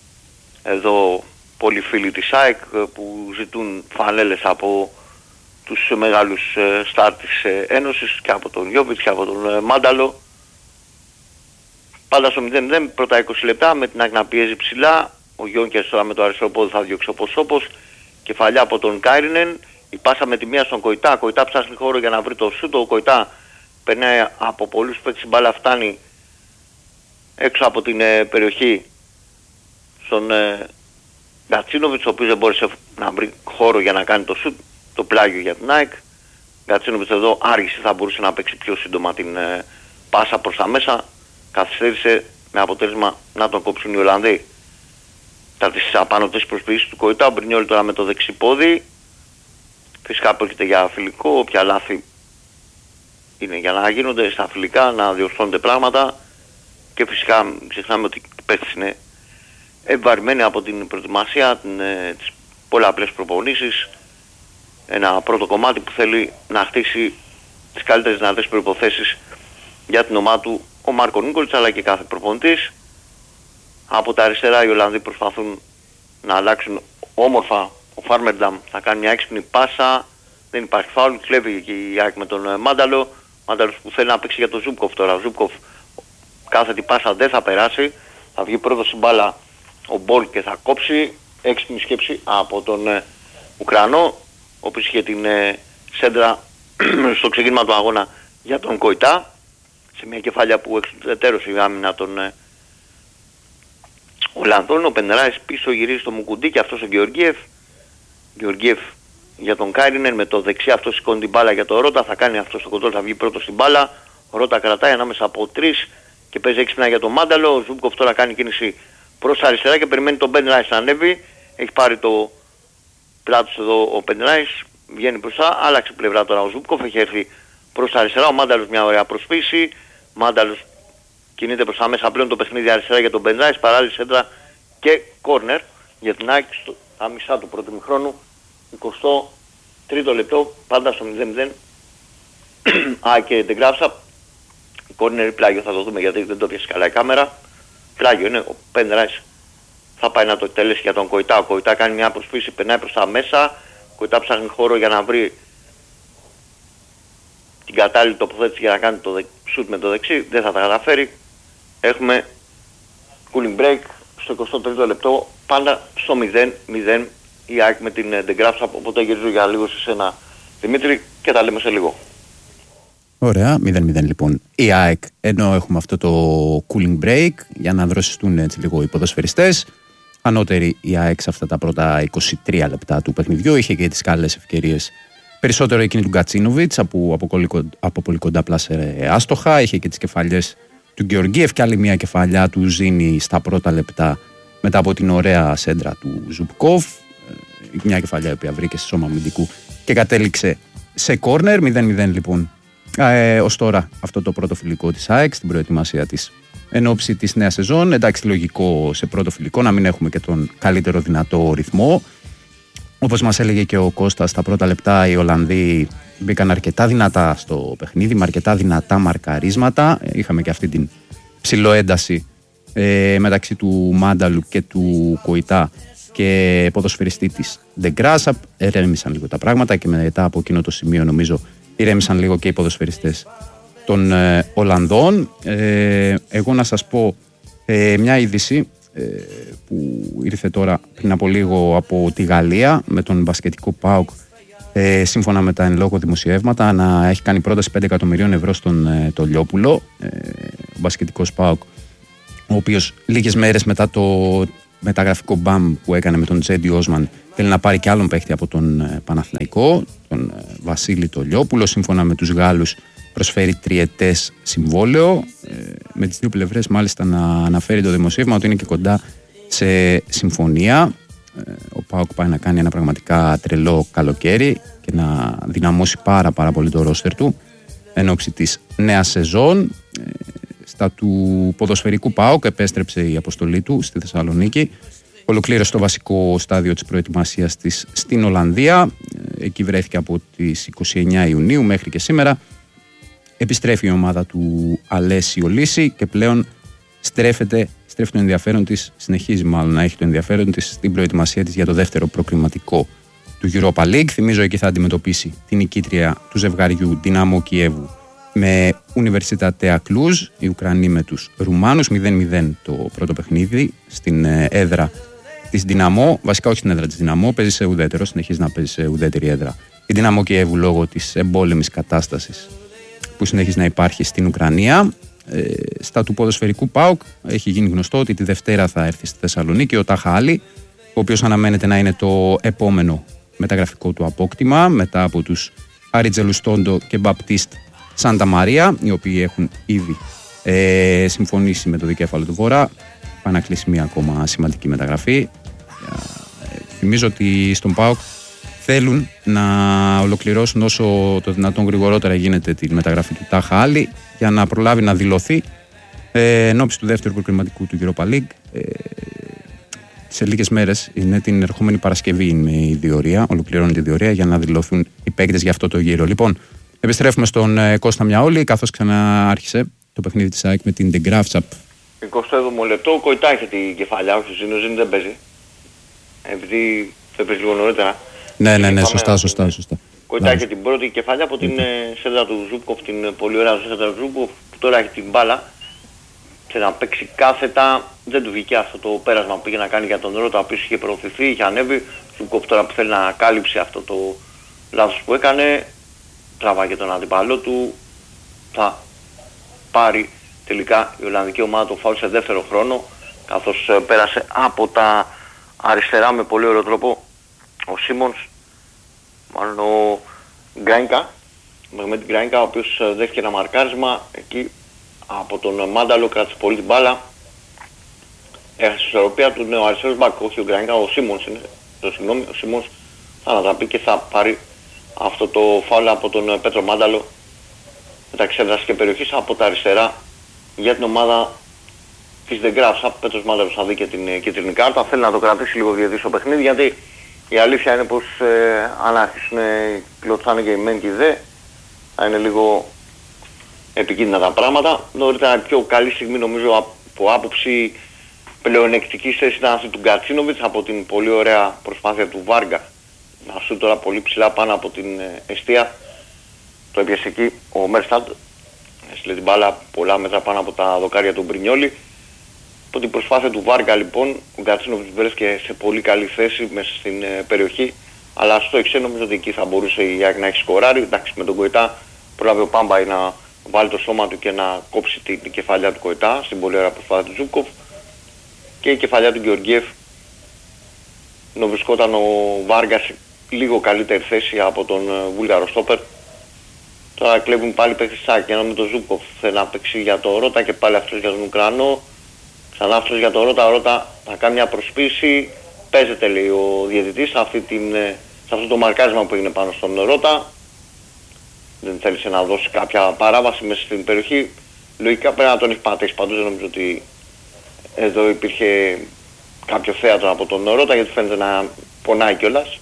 Speaker 2: Εδώ πολλοί φίλοι της ΑΕΚ που ζητούν φανέλες από τους μεγάλους στάρ της Ένωσης και από τον Γιόβιτς και από τον Μάνταλο. Πάντα στο μηδέν μηδέν, πρώτα είκοσι λεπτά με την ΑΕΚ να πιέζει ψηλά. Ο Γιόνκερς τώρα με το αριστερό πόδι θα διώξει όπως όπως. Κεφαλιά από τον Κάιρινεν. Η πάσα με τη μία στον Κοϊτά. Κοϊτά ψάχνει χώρο για να βρει το σούτο. Ο Κοϊτά περνάει από πολλούς παίκτες, η μπάλα φτάνει έξω από την ε, περιοχή στον ε, Γκατσίνοβιτς, ο οποίος δεν μπόρεσε να βρει χώρο για να κάνει το σούτ. Το πλάγιο για την ΑΕΚ. Γκατσίνοβιτς εδώ άργησε, θα μπορούσε να παίξει πιο σύντομα την ε, πάσα προς τα μέσα. Καθυστέρησε με αποτέλεσμα να τον κόψουν οι Ολλανδοί. Τα τις απανωτές προσποιήσεις του Κοϊτά, ο Μπρινιόλι τώρα με το δεξί πόδι. Φυσικά πρόκειται για φιλικό, όποια λάθη είναι για να γίνονται στα φιλικά, να διορθώνονται πράγματα. Και φυσικά ξεχνάμε ότι οι παίκτες είναι ευαρημένοι από την προετοιμασία, την, ε, τις πολλαπλές προπονήσεις. Ένα πρώτο κομμάτι που θέλει να χτίσει τις καλύτερες δυνατές προϋποθέσεις για την ομάδα του ο Μάρκο Νίκολιτς, αλλά και κάθε προπονητής. Από τα αριστερά οι Ολλανδοί προσπαθούν να αλλάξουν όμορφα. Ο Φάρμερνταμ θα κάνει μια έξυπνη πάσα, δεν υπάρχει φάουλ, κλέβει και η ΑΕΚ με τον Μάνταλο. Μάνταλος που θέλει να παίξει για τον Ζούπκοφ τώρα. Ο Ζούπκοφ κάθε την πάσα δεν θα περάσει, θα βγει πρώτος στην μπάλα ο Μπολ και θα κόψει. Έξυπνη σκέψη από τον ε, Ουκρανό, ο οποίος είχε την ε, σέντρα στο ξεκίνημα του αγώνα για τον Κοϊτά, σε μια κεφάλια που εξουδετερώσει η άμυνα των ε, Ολλανδών. Ο Πενεράης πίσω γυρίζει στο Μουκουντή και αυτός ο Γεωργίεφ. Γεωργίεφ για τον Κάιρινεν, με το δεξί αυτό σηκώνει την μπάλα για τον Ρώτα, θα κάνει αυτό στο κοντρόλ, θα βγει πρώτος στην μπάλα. Ο Ρώτα κρατάει ανάμεσα από τρεις και παίζει έξυπνα για τον Μάνταλο. Ο Ζούμπκοφ τώρα κάνει κίνηση προς αριστερά και περιμένει τον Πενεράης να ανέβει. Έχει πάρει το πλάτος εδώ ο Πενεράης, βγαίνει μπροστά, άλλαξε πλευρά τώρα ο Ζούμπκοφ, έχει έρθει προς αριστερά. Ο Μάνταλος μια ωραία προσποίηση. Μάνταλος κινείται προς τα μέσα πλέον το παιχνίδι αριστερά για τον Πενεράης, παράλληλη σέντρα και κόρνερ για την ΑΕΚ στα μισά του πρώτου μηχρόνου. εικοστό τρίτο λεπτό, πάντα στο μηδέν μηδέν. ΑΕΚ Den Graafschap. κόρνερ ή πλάγιο, θα το δούμε γιατί δεν το πιάσει καλά η κάμερα. Πλάγιο είναι, ο Penrice θα πάει να το εκτελέσει για τον Κοϊτά. Ο Κοϊτά κάνει μια προσφύση, περνάει προς τα μέσα. Ο Κοϊτά ψάχνει χώρο για να βρει την κατάλληλη τοποθέτηση για να κάνει το δε... σουτ με το δεξί. Δεν θα τα καταφέρει. Έχουμε cooling break στο εικοστό τρίτο λεπτό, πάντα στο μηδέν μηδέν η ΑΕΚ με την De Graafschap, οπότε γυρίζω για λίγο σε σένα Δημήτρη και τα λέμε σε λίγο.
Speaker 1: Ωραία, μηδέν μηδέν λοιπόν η ΑΕΚ, ενώ έχουμε αυτό το cooling break για να δροσιστούν έτσι λίγο οι ποδοσφαιριστές. Ανώτερη η ΑΕΚ σε αυτά τα πρώτα είκοσι τρία λεπτά του παιχνιδιού, είχε και τις καλές ευκαιρίες. Περισσότερο εκείνη του Γκατσίνοβιτς από, από, από πολύ κοντά πλάσερε άστοχα, είχε και τις κεφαλιές του Γεωργίευ και άλλη μια κεφαλιά του Ζήνη στα πρώτα λεπτά μετά από την ωραία σέντρα του Ζουμπκόφ. Μια κεφαλιά η οποία βρήκε σε σώμα αμυντικού και κατέληξε σε κόρνερ. μηδέν μηδέν λοιπόν ε, ως τώρα αυτό το πρώτο φιλικό της ΑΕΚ στην προετοιμασία της εν ώψη της νέας σεζόν. Εντάξει, λογικό σε πρώτο φιλικό να μην έχουμε και τον καλύτερο δυνατό ρυθμό. Όπως μας έλεγε και ο Κώστας, στα πρώτα λεπτά οι Ολλανδοί μπήκαν αρκετά δυνατά στο παιχνίδι, με αρκετά δυνατά μαρκαρίσματα. Είχαμε και αυτή την ψιλοένταση ε, μεταξύ του Μάνταλου και του Κοϊτά και ποδοσφαιριστή της De Graafschap. Ερέμησαν λίγο τα πράγματα και μετά από εκείνο το σημείο νομίζω ηρέμησαν λίγο και οι ποδοσφαιριστές των ε, Ολλανδών. Ε, εγώ να σας πω ε, μια είδηση ε, που ήρθε τώρα πριν από λίγο από τη Γαλλία με τον μπασκετικό ΠΑΟΚ, ε, σύμφωνα με τα εν λόγω δημοσιεύματα, να έχει κάνει πρόταση πέντε εκατομμυρίων ευρώ στον ε, το Λιόπουλο, ε, ο μπασκετικός ΠΑΟΚ, ο οποίος λίγες μέρες μετά το μεταγραφικό μπαμ που έκανε με τον Τζέντι Όσμαν θέλει να πάρει και άλλον παίχτη από τον ε, Παναθηναϊκό, τον ε, Βασίλη το Λιόπουλο. Σύμφωνα με τους Γάλλους προσφέρει τριετές συμβόλαιο, ε, με τις δύο πλευρές μάλιστα να αναφέρει το δημοσίευμα ότι είναι και κοντά σε συμφωνία. ε, ο ΠΑΟΚ πάει να κάνει ένα πραγματικά τρελό καλοκαίρι και να δυναμώσει πάρα πάρα πολύ το ρόστερ του εν ώψη της νέας σεζόν. ε, Στα του ποδοσφαιρικού ΠΑΟΚ επέστρεψε η αποστολή του στη Θεσσαλονίκη, ολοκλήρωσε το βασικό στάδιο της προετοιμασίας της στην Ολλανδία. Εκεί βρέθηκε από τις είκοσι εννέα Ιουνίου μέχρι και σήμερα. Επιστρέφει η ομάδα του Αλέσιο Λύση και πλέον στρέφεται, στρέφει το ενδιαφέρον της, συνεχίζει μάλλον να έχει το ενδιαφέρον της στην προετοιμασία της για το δεύτερο προκριματικό του Europa League. Θυμίζω εκεί θα αντιμετωπίσει την νικήτρια του ζευγαριού Δυναμό Κιέβου με Universitatea Cluj, οι Ουκρανοί με τους Ρουμάνους. μηδέν μηδέν το πρώτο παιχνίδι στην έδρα της Δυναμό, βασικά όχι στην έδρα της Δυναμό, παίζει σε ουδέτερο, συνεχίζει να παίζει σε ουδέτερη έδρα η Δυναμό Κιέβου λόγω της εμπόλεμης κατάστασης που συνεχίζει να υπάρχει στην Ουκρανία. Ε, στα του ποδοσφαιρικού ΠΑΟΚ έχει γίνει γνωστό ότι τη Δευτέρα θα έρθει στη Θεσσαλονίκη ο Τάχα Άλλη, ο οποίος αναμένεται να είναι το επόμενο μεταγραφικό του απόκτημα μετά από τους Αριτζελουστόντο και Μπαπτίστ Σάντα Μαρία, οι οποίοι έχουν ήδη ε, συμφωνήσει με το δικέφαλο του Βορρά. Πάει να κλείσει μια ακόμα σημαντική μεταγραφή. Ε, θυμίζω ότι στον ΠΑΟΚ θέλουν να ολοκληρώσουν όσο το δυνατόν γρηγορότερα γίνεται τη μεταγραφή του Τάχα Άλλη για να προλάβει να δηλωθεί ε, εν ώψη του δεύτερου προκριματικού του Europa League. Ε, σε λίγες μέρες, είναι την ερχόμενη Παρασκευή είναι η διορία, ολοκληρώνει τη διορία για να δηλωθούν οι παίκτες για αυτό το γύρο. Λοιπόν, επιστρέφουμε στον ε, Κώστα Μιαόλη, καθώς ξανά άρχισε το παιχνίδι της ΑΕΚ με την De Graafschap.
Speaker 2: εικοστό έβδομο λεπτό, ο Κοϊτά έχει την κεφαλιά, όχι ο Ζήνη, ο Ζήνη δεν παίζει. Επειδή το έπαιζε λίγο νωρίτερα.
Speaker 1: Ναι, ναι, ναι, σωστά, σωστά, σωστά.
Speaker 2: Κοϊτά έχει την πρώτη κεφαλιά από την mm-hmm. σέντρα του Ζούπκοφ, την πολύ ωραία σέντρα του Ζούπκοφ, που τώρα έχει την μπάλα. Και να παίξει κάθετα, δεν του βγήκε αυτό το πέρασμα που πήγε να κάνει για τον Ρότα, ο οποίος είχε προωθηθεί, είχε ανέβει. Ζούπκοφ τώρα που θέλει να κάλυψε αυτό το λάθος που έκανε, τραβάγε τον αντιπαλό του, θα πάρει τελικά η Ολλανδική ομάδα το φάουλ σε δεύτερο χρόνο, καθώς πέρασε από τα αριστερά με πολύ ωραίο τρόπο ο Σίμονς, μάλλον ο Γκράινκα, με την Γκράινκα, ο οποίος δέχτηκε ένα μαρκάρισμα εκεί από τον Μάνταλο, κράτησε πολύ την μπάλα, έχασε η ισορροπία του, ναι, ο αριστερός μπακ, όχι ο Γκράινκα, ο Σίμονς είναι, το συγγνώμη, ο Σίμονς θα ανατραπεί και θα πάρει αυτό το φάουλ από τον Πέτρο Μάνταλο μεταξύ έδρας και περιοχής από τα αριστερά για την ομάδα της De Graafschap. Πέτρος Μάνταλος θα δει και την κίτρινη κάρτα, θέλει να το κρατήσει λίγο διαιτής στο παιχνίδι, γιατί η αλήθεια είναι πως ε, αν άρχισουν κλωτσάνε και οι μεν και οι δε, θα είναι λίγο επικίνδυνα τα πράγματα. Νωρίτερα η πιο καλή στιγμή νομίζω από άποψη πλεονεκτικής θέσης ήταν αυτή του Γκατσίνοβιτς από την πολύ ωραία προσπάθεια του Βάργα. Να σου τώρα πολύ ψηλά πάνω από την εστία. Το έπιασε εκεί ο Μέρσταντ. Έστειλε την μπάλα πολλά μέτρα πάνω από τα δοκάρια του Μπρινιόλι. Από την προσπάθεια του Βάργα λοιπόν, ο Γκατσίνοβιτς βρέθηκε σε πολύ καλή θέση μέσα στην ε, περιοχή. Αλλά στο εξέ νομίζω ότι εκεί θα μπορούσε η ΑΕΚ να έχει σκοράρει. Εντάξει, με τον Κοητά πρόλαβε ο Πάμπαϊ να βάλει το σώμα του και να κόψει την, την κεφαλιά του Κοητά στην πολύ ωραία προσπάθεια του Ζούκοφ. Και η κεφαλιά του Γεωργιέφ ενώ βρισκόταν ο Βάργα σε λίγο καλύτερη θέση από τον ε, Βούλγαρο στόπερ. Τώρα κλέβουν πάλι παίκτες της ΑΕΚ, ενώ με τον Ζούκοφ θέλει να παίξει για το Ρώτα και πάλι αυτός για τον Ουκρανό. Ξανά αυτός για το Ρώτα, ο Ρώτα θα κάνει μια προσποίηση. Παίζεται λέει ο διαιτητής σε, αυτή την, σε αυτό το μαρκάρισμα που έγινε πάνω στον Ρώτα. Δεν θέλησε να δώσει κάποια παράβαση μέσα στην περιοχή. Λογικά πρέπει να τον έχει πατήσει παντού, δεν νομίζω ότι εδώ υπήρχε κάποιο θέατρο από τον Ρώτα γιατί φαίνεται να πονάει κιόλας.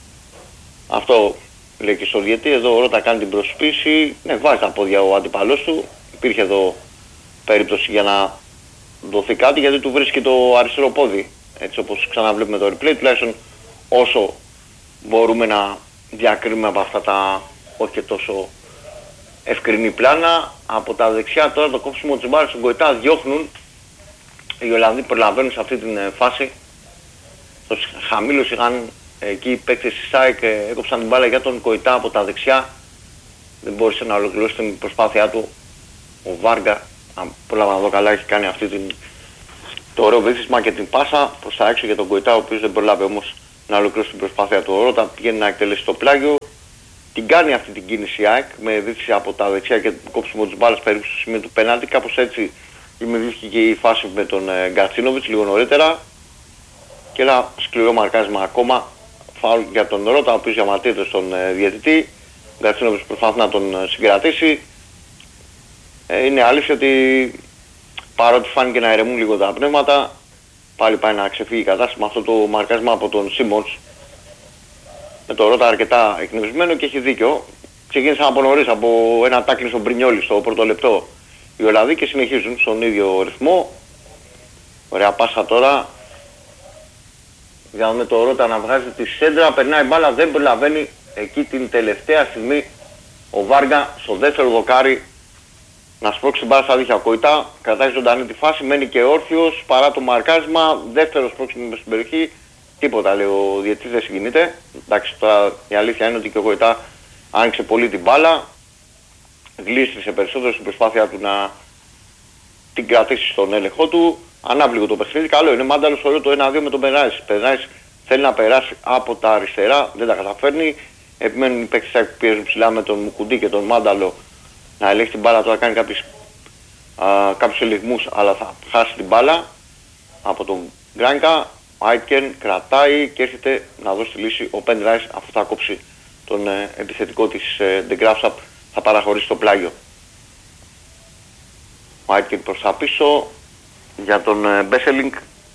Speaker 2: Αυτό λέει και στο διαιτή, εδώ ο Ρώτα κάνει την προσποίηση, ναι, βάζει τα πόδια ο αντιπαλός του. Υπήρχε εδώ περίπτωση για να δοθεί κάτι γιατί του βρίσκει το αριστερό πόδι. Έτσι όπως ξαναβλέπουμε το replay, τουλάχιστον όσο μπορούμε να διακρίνουμε από αυτά τα όχι και τόσο ευκρινή πλάνα. Από τα δεξιά τώρα το κόψιμο της μπάλας στον Κοητά διώχνουν. Οι Ολλανδοί προλαβαίνουν σε αυτή την φάση. Στο χαμήλος είχαν εκεί οι παίκτες της ΑΕΚ, έκοψαν την μπάλα για τον Κοητά από τα δεξιά. Δεν μπόρεσε να ολοκληρώσει την προσπάθειά του ο Βάργα. Αν πρόλαβα να δω καλά, έχει κάνει αυτή την, το ωραίο βήθισμα και την πάσα προς τα έξω για τον Κοητά, ο οποίος δεν προλάβει όμως να ολοκληρώσει την προσπάθεια του. Ο Ρώτα πηγαίνει να εκτελέσει το πλάγιο. Την κάνει αυτή την κίνηση η ΑΕΚ με βήθηση από τα δεξιά και κόψιμο της μπάλας περίπου στο σημείο του πέναλτι. Κάπως έτσι δημιουργήθηκε και η φάση με τον ε, Γκατσίνοβιτς λίγο νωρίτερα. Και ένα σκληρό μαρκάρισμα ακόμα. Φάουλ για τον Ρώτα, ο οποίος διαμαρτύρεται στον ε, διαιτητή. Ο Γκατσίνοβιτς προσπαθεί να τον ε, συγκρατήσει. Ε, είναι αλήθεια ότι παρότι φάνηκε να ηρεμούν λίγο τα πνεύματα, πάλι πάει να ξεφύγει η κατάσταση με αυτό το μαρκάρισμα από τον Σίμονς. Με το Ρώτα αρκετά εκνευρισμένο και έχει δίκιο. Ξεκίνησαν από νωρίς, από ένα τάκλιν στον Μπρινιόλι στο πρώτο λεπτό οι Ολλανδοί και συνεχίζουν στον ίδιο ρυθμό. Ωραία πάσα τώρα. Για να δούμε το Ρώτα να βγάζει τη σέντρα, περνάει μπάλα, δεν προλαβαίνει εκεί την τελευταία στιγμή ο Βάργα στο δεύτερο δοκάρι να σπρώξει την μπάλα στα δίχτυα. Κοητά κρατάει ζωντανή τη φάση, μένει και όρθιος παρά το μαρκάρισμα, δεύτερο σπρώξιμο μες στην περιοχή. Τίποτα λέει ο διαιτητής, δεν συγκινείται. Εντάξει, τώρα η αλήθεια είναι ότι και ο Κοητά άνοιξε πολύ την μπάλα, γλίστρισε περισσότερο στην προσπάθειά του να την κρατήσει στον έλεγχό του. Ανάπληγο το παιχνίδι, καλό είναι. Μάνταλος ωραίο το ένα δύο με τον Περνάης. Περνάης θέλει να περάσει από τα αριστερά, δεν τα καταφέρνει. Επιμένουν οι παίκτες που πιέζουν ψηλά με τον Μουκουντή και τον Μάνταλο να ελέγξει την μπάλα. Τώρα κάνει κάποιους, α, κάποιους ελιγμούς, αλλά θα χάσει την μπάλα από τον Γκράνκα. Ο Άιτκεν κρατάει και έρχεται να δώσει τη λύση ο Πενράης, αφού θα κόψει τον ε, επιθετικό της ε, De Graafschap, θα παραχωρήσει το πλάγιο. Ο Άιτκεν προς τα πίσω για τον ε, Μπέσελινγκ.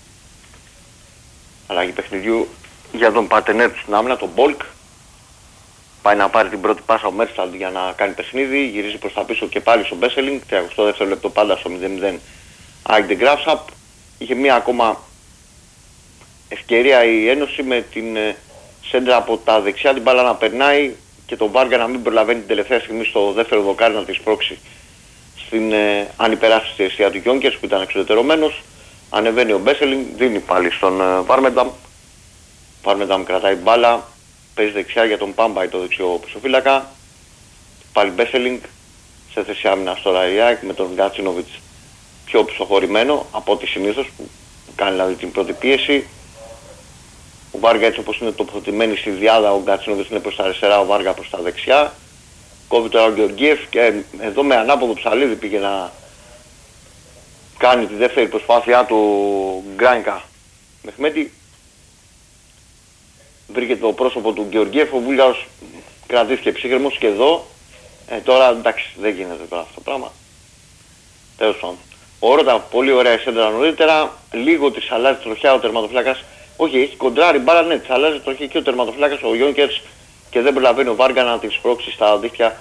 Speaker 2: Αλλαγή παιχνιδιού για τον πατενέρ του στην άμυνα, τον Μπολκ. Πάει να πάρει την πρώτη πάσα ο Μέρσταλντ για να κάνει παιχνίδι, γυρίζει προς τα πίσω και πάλι στον Μπέσελινγκ. τριάντα δεύτερο λεπτό πάντα στο μηδέν μηδέν ΑΕΚ De Graafschap. Είχε μία ακόμα ευκαιρία η Ένωση με την ε, σέντρα από τα δεξιά, την μπάλα να περνάει και τον Βάργα να μην προλαβαίνει την τελευταία στιγμή στο δεύτερο δοκάρι να τη σπρώξει στην ε, ανυπεράσπιστη αιστεία του Γιόνκερς που ήταν εξουδετερωμένος. Ανεβαίνει ο Μπέσελινγκ, δίνει πάλι στον ε, Βάρμενταμ. Βάρμενταμ κρατάει μπάλα, παίζει δεξιά για τον Πάμπαϊ το δεξιό πισωφύλακα. Πάλι Μπέσελινγκ σε θέση άμυνας τώρα η ΑΕΚ με τον Γκατσίνοβιτς πιο ψοχωρημένο από ό,τι συνήθως που κάνει δηλαδή την πρώτη πίεση. Ο Βάργα έτσι όπως είναι τοποθετημένη στη διάδα, ο Γκατσίνοβιτς είναι προς τα αριστερά, ο Βάργα προς τα δεξιά. Κόβει τώρα ο Γεωργίεφ και εδώ με ανάποδο ψαλίδι πήγε να κάνει τη δεύτερη προσπάθειά του Γκράνκα. Μεχμέτη βρήκε το πρόσωπο του Γεωργίεφ, ο Βούλγαρος κρατήθηκε ψύχρεμος και εδώ ε, τώρα εντάξει δεν γίνεται τώρα αυτό το πράγμα. Τέλος πάντων. Ο Ρώτα πολύ ωραία σέντρα νωρίτερα, λίγο της αλλάζει τροχιά ο τερματοφύλακας. Όχι, έχει κοντράρει μπάλα, ναι, της αλλάζει τροχιά και ο τερματοφύλακας ο Γιόνκερς και δεν προλαβαίνει ο Βάργα να την σπρώξει στα δίχτυα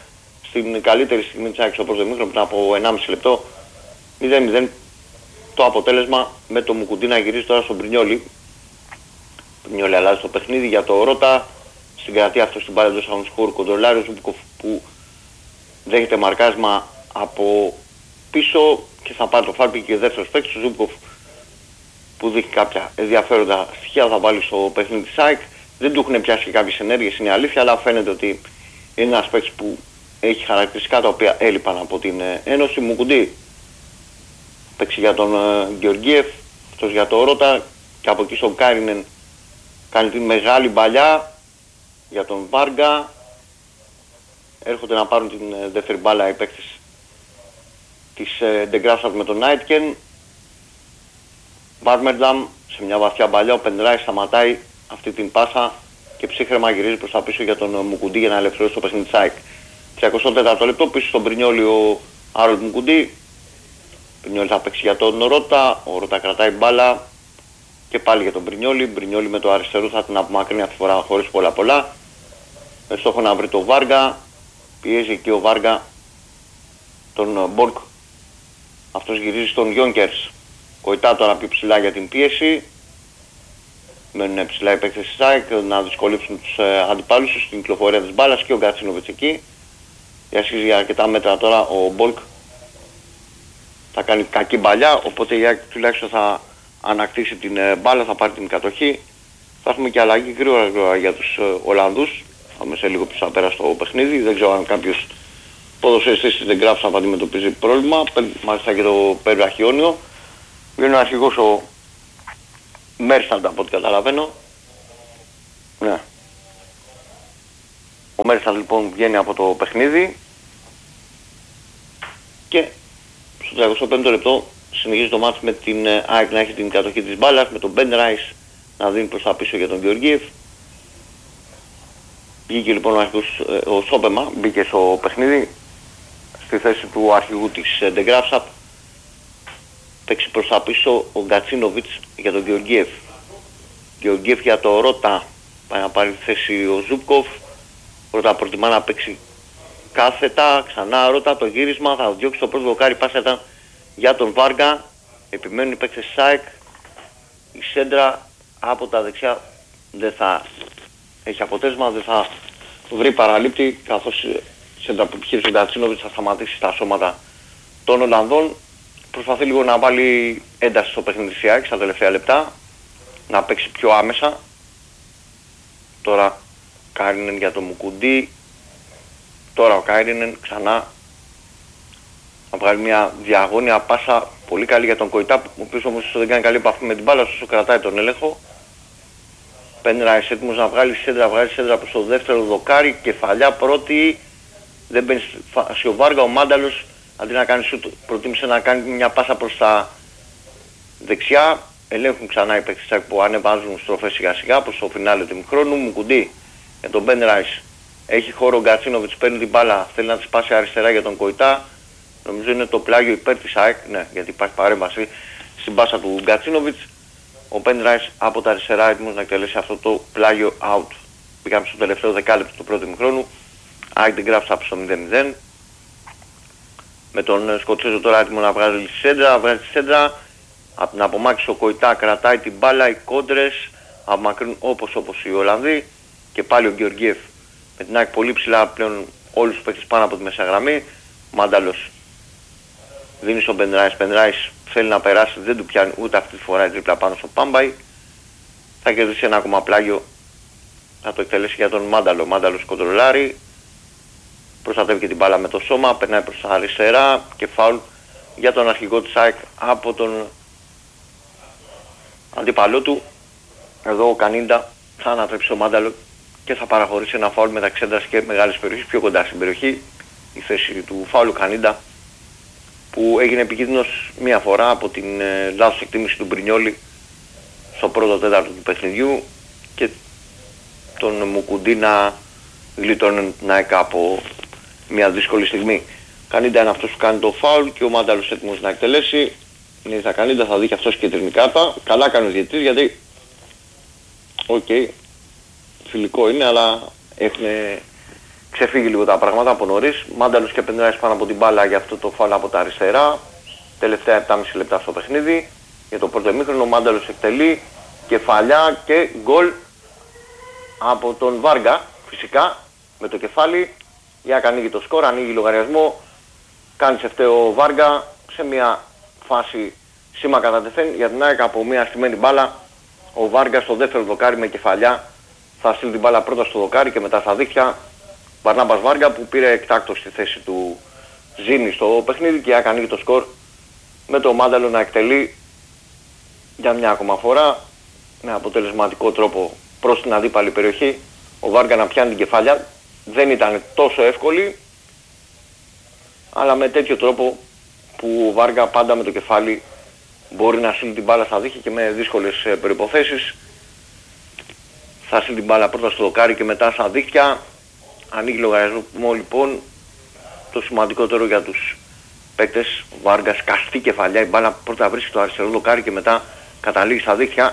Speaker 2: στην καλύτερη στιγμή της ΑΕΚ στο πρώτο ημίχρονο πριν από ενάμιση λεπτό. μηδέν μηδέν το αποτέλεσμα με το Μουκουντή να γυρίζει τώρα στον Πρινιόλι. Πρινιόλι αλλάζει το παιχνίδι για το Ρώτα. Συγκρατεί αυτό στην μπάλα του αγωνιστικού κοντρολάρι ο Ζούμπκοφ που δέχεται μαρκάσμα από πίσω και θα πάρει το φάλπι και ο δεύτερος παίκτης ο Ζούμπκοφ που δείχνει κάποια ενδιαφέροντα στοιχεία θα βάλει στο παιχνίδι της ΑΕΚ. Δεν του έχουν πιάσει κάποιες ενέργειες, είναι αλήθεια, αλλά φαίνεται ότι είναι ένας παίκτης που έχει χαρακτηριστικά τα οποία έλειπαν από την Ένωση. Μουκουντή παίξει για τον uh, Γεωργίεφ, αυτός για το Ρώτα και από εκεί στον Κάρινεν κάνει τη μεγάλη μπαλιά για τον Βάργα. Έρχονται να πάρουν την uh, δεύτερη μπάλα οι παίκτες της Ντεγκράσαβ uh, με τον Νάιτκεν. Βάρμερνταμ σε μια βαθιά μπαλιά, ο Πεντράι σταματάει αυτή την πάσα και ψύχρεμα γυρίζει προς τα πίσω για τον uh, Μουκουντή για να ελευθερώσει το παιχνίδι της ΑΕΚ. τριακοστό τέταρτο λεπτό πίσω στον Πρινιόλι ο Άρολ Μουκουντή. Πρινιόλι θα παίξει για τον Ρώτα, ο Ρώτα κρατάει μπάλα και πάλι για τον Πρινιόλι. Πρινιόλι με το αριστερό θα την απομακρύνει αυτή τη φορά χωρίς πολλά πολλά. Με στόχο να βρει τον Βάργα, πιέζει εκεί ο Βάργα τον Μπορκ. Αυτός γυρίζει στον Γιόνκερς. Κοητά τώρα πιο ψηλά για την πίεση. Μένουν ψηλά οι παίκτες της ΑΕΚ να δυσκολεύσουν τους ε, αντιπάλους τους στην κυκλοφορία της μπάλας και ο Γκατσίνοβιτς εκεί. Διασχίζει για αρκετά μέτρα τώρα ο Μπορκ. Θα κάνει κακή μπαλιά, οπότε η ΑΕΚ τουλάχιστον θα ανακτήσει την ε, μπάλα, θα πάρει την κατοχή. Θα έχουμε και αλλαγή γρήγορα, γρήγορα για τους ε, Ολλανδούς. Θα είμαι σε λίγο πίσω να πέρα στο παιχνίδι. Δεν ξέρω αν κάποιος ποδοσφαιριστής δεν γράψει να αντιμετωπίζει πρόβλημα. Μάλιστα και το Περβαχιόνιο. Είναι ο αρχηγός ο Μέρσαντ από ό,τι καταλαβαίνω. Ναι. Ο Μέρσαντ λοιπόν βγαίνει από το παιχνίδι. Και στο τριακοστό πέμπτο λεπτό συνεχίζει το μάτς με την ΑΕΚ να έχει την κατοχή της μπάλας, με τον Μπεν Ράις να δίνει προς τα πίσω για τον Γεωργίεφ. Βγήκε λοιπόν ο αρχηγός, ο Σόπεμα, μπήκε στο παιχνίδι στη θέση του αρχηγού της Ντεγκράσαβ. Παίξει προς τα πίσω ο Γκατσίνοβιτς για τον Γεωργίεφ. Γεωργίεφ για το Ρώτα, πάει να πάρει θέση ο Ζούμπκοφ. Ρώτα προτιμά να παίξει κάθετα, ξανά Ρώτα, το γύρισμα, θα διώξει το πρώτο δοκάρι, πάσα ήταν για τον Βάργα. Επιμένουν οι παίκτες ΣΑΕΚ. Η σέντρα από τα δεξιά δεν θα έχει αποτέλεσμα, δεν θα βρει παραλήπτη, καθώς η σέντρα που επιχείρησε ο Γκατσίνοβιτς θα σταματήσει στα σώματα των Ολλανδών. Προσπαθεί λίγο να βάλει ένταση στο παιχνίδι της ΑΕΚ στα τελευταία λεπτά, να παίξει πιο άμεσα. Τώρα Κάρινεν για το Μουκουντή. Τώρα ο Κάρινεν ξανά να βγάλει μια διαγώνια πάσα πολύ καλή για τον Κοητά, ο οποίος όμως δεν κάνει καλή επαφή με την μπάλα, όσο κρατάει τον έλεγχο. Πένραις έτοιμος να βγάλει σέντρα, βγάλει σέντρα προς το δεύτερο δοκάρι, κεφαλιά πρώτη, δεν μπαίνει στη Βάργα, ο Μάνταλος αντί να κάνει σουτ προτίμησε να κάνει μια πάσα προς τα δεξιά. Ελέγχουν ξανά οι παίκτες που ανεβάζουν στροφές σιγά σιγά προς το φινάλε του ημιχρόνου. Μουκουντή για τον Μπεν Ράις. Έχει χώρο ο Γκατσίνοβιτς, παίρνει την μπάλα, θέλει να τη σπάσει αριστερά για τον Κοητά. Νομίζω είναι το πλάγιο υπέρ της ΑΕΚ, ναι, γιατί υπάρχει παρέμβαση στην πάσα του Γκατσίνοβιτς. Ο Μπεν Ράις από τα αριστερά έτοιμος να εκτελέσει αυτό το πλάγιο out. Πήγαμε στο τελευταίο δεκάλεπτο του πρώτου ημιχρόνου. ΑΕΚ την γράφει από στο μηδέν μηδέν. Με τον Σκοτσέζο τώρα έτοιμο να βγάζει τη σέντρα, βγάζει τη σέντρα. Από την απομάκρυνση ο Κοητά κρατάει την μπάλα, οι κόντρες απομακρύνουν όπως όπως οι Ολλανδοί. Και πάλι ο Γεωργίεφ με την ΑΕΚ πολύ ψηλά πλέον όλους τους παίκτες πάνω από τη μέσα γραμμή. Μάνταλος δίνει στον Μπεν Ράις. Μπεν Ράις θέλει να περάσει, δεν του πιάνει ούτε αυτή τη φορά η τρίπλα πάνω στο Πάμπαϊ. Θα κερδίσει ένα ακόμα πλάγιο, θα το εκτελέσει για τον Μάνταλο. Μάνταλος κοντρολάρει, προστατεύει και την μπάλα με το σώμα, περνάει προς τα αριστερά και φάουλ για τον αρχηγό της ΑΕΚ από τον αντίπαλό του. Εδώ ο Κανίντα θα ανατρέψει το Μάνταλο και θα παραχωρήσει ένα φάουλ μεταξύ έντρας και μεγάλης περιοχής πιο κοντά στην περιοχή. Η θέση του φάουλου Κανίντα που έγινε επικίνδυνος μία φορά από την ε, λάθος εκτίμηση του Μπρινιόλι στο πρώτο τέταρτο του παιχνιδιού και τον Μουκουντή να γλιτώνει να έκα από μια δύσκολη στιγμή. Κανίντα είναι αυτός που κάνει το φάουλ και ο Μάνταλος έτοιμος να εκτελέσει. Είναι θα Κανίντα, θα δει και αυτός κίτρινη κάρτα. Καλά κάνει ο διαιτητής γιατί οκ, okay, φιλικό είναι, αλλά έχουν ξεφύγει λίγο τα πράγματα από νωρίς. Μάνταλος και Πεντράης πάνω από την μπάλα για αυτό το φάουλ από τα αριστερά. Τελευταία επτά και μισό λεπτά στο παιχνίδι. Για το πρώτο ημίχρονο ο Μάνταλος εκτελεί κεφαλιά και γκολ από τον Βάργα. Φυσικά με το κεφάλι. Για να ανοίγει το σκορ, ανοίγει λογαριασμό. Κάνει σε φταίο ο Βάργα σε μια φάση σήμα κατά τεθέν για την ΑΕΚ από μια στημένη μπάλα. Ο Βάργα στο δεύτερο δοκάρι με κεφαλιά θα στείλει την μπάλα πρώτα στο δοκάρι και μετά στα δίχτυα. Μπαρνάμπας Βάργα που πήρε εκτάκτως στη θέση του Ζήνη στο παιχνίδι και ανοίγει το σκορ με το Μάνταλο να εκτελεί για μια ακόμα φορά με αποτελεσματικό τρόπο προς την αντίπαλη περιοχή. Ο Βάργα να πιάνει την κεφάλια. Δεν ήταν τόσο εύκολη, αλλά με τέτοιο τρόπο που ο Βάργα πάντα με το κεφάλι μπορεί να στείλει την μπάλα στα δίχτυα και με δύσκολες προϋποθέσεις. Θα στείλει την μπάλα πρώτα στο δοκάρι και μετά στα δίχτυα. Ανοίγει λογαριασμό λοιπόν, το σημαντικότερο για τους παίκτες. Ο Βάργας καστή κεφαλιά, η μπάλα πρώτα βρίσκει το αριστερό δοκάρι και μετά καταλήγει στα δίχτυα.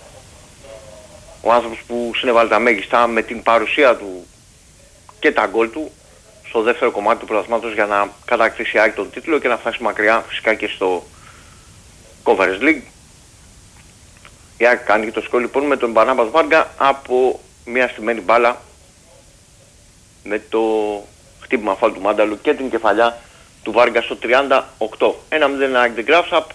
Speaker 2: Ο άνθρωπος που συνέβαλε τα μέγιστα με την παρουσία του και τα γκολ του στο δεύτερο κομμάτι του πρωταθλήματος για να κατακτήσει ΑΕΚ τον τίτλο και να φτάσει μακριά φυσικά και στο Conference League. Η ΑΕΚ κάνει και το σκορ λοιπόν με τον Μπαρνάμπας Βάργα από μια στημένη μπάλα με το χτύπημα φάουλ του Μάνταλου και την κεφαλιά του Βάργα στο τριάντα οκτώ. ένα μηδέν ΑΕΚ The Graphs Up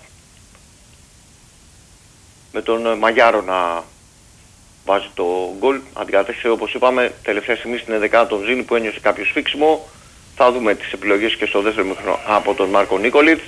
Speaker 2: με τον Μαγιάρο να βάζει το γκολ. Αντικατέστησε όπως είπαμε τελευταία στιγμή στην ενδεκάδα τον Ζήνη που ένιωσε κάποιο σφίξιμο. Θα δούμε τις επιλογές και στο δεύτερο μήχρονο από τον Μάρκο Νίκολιτς.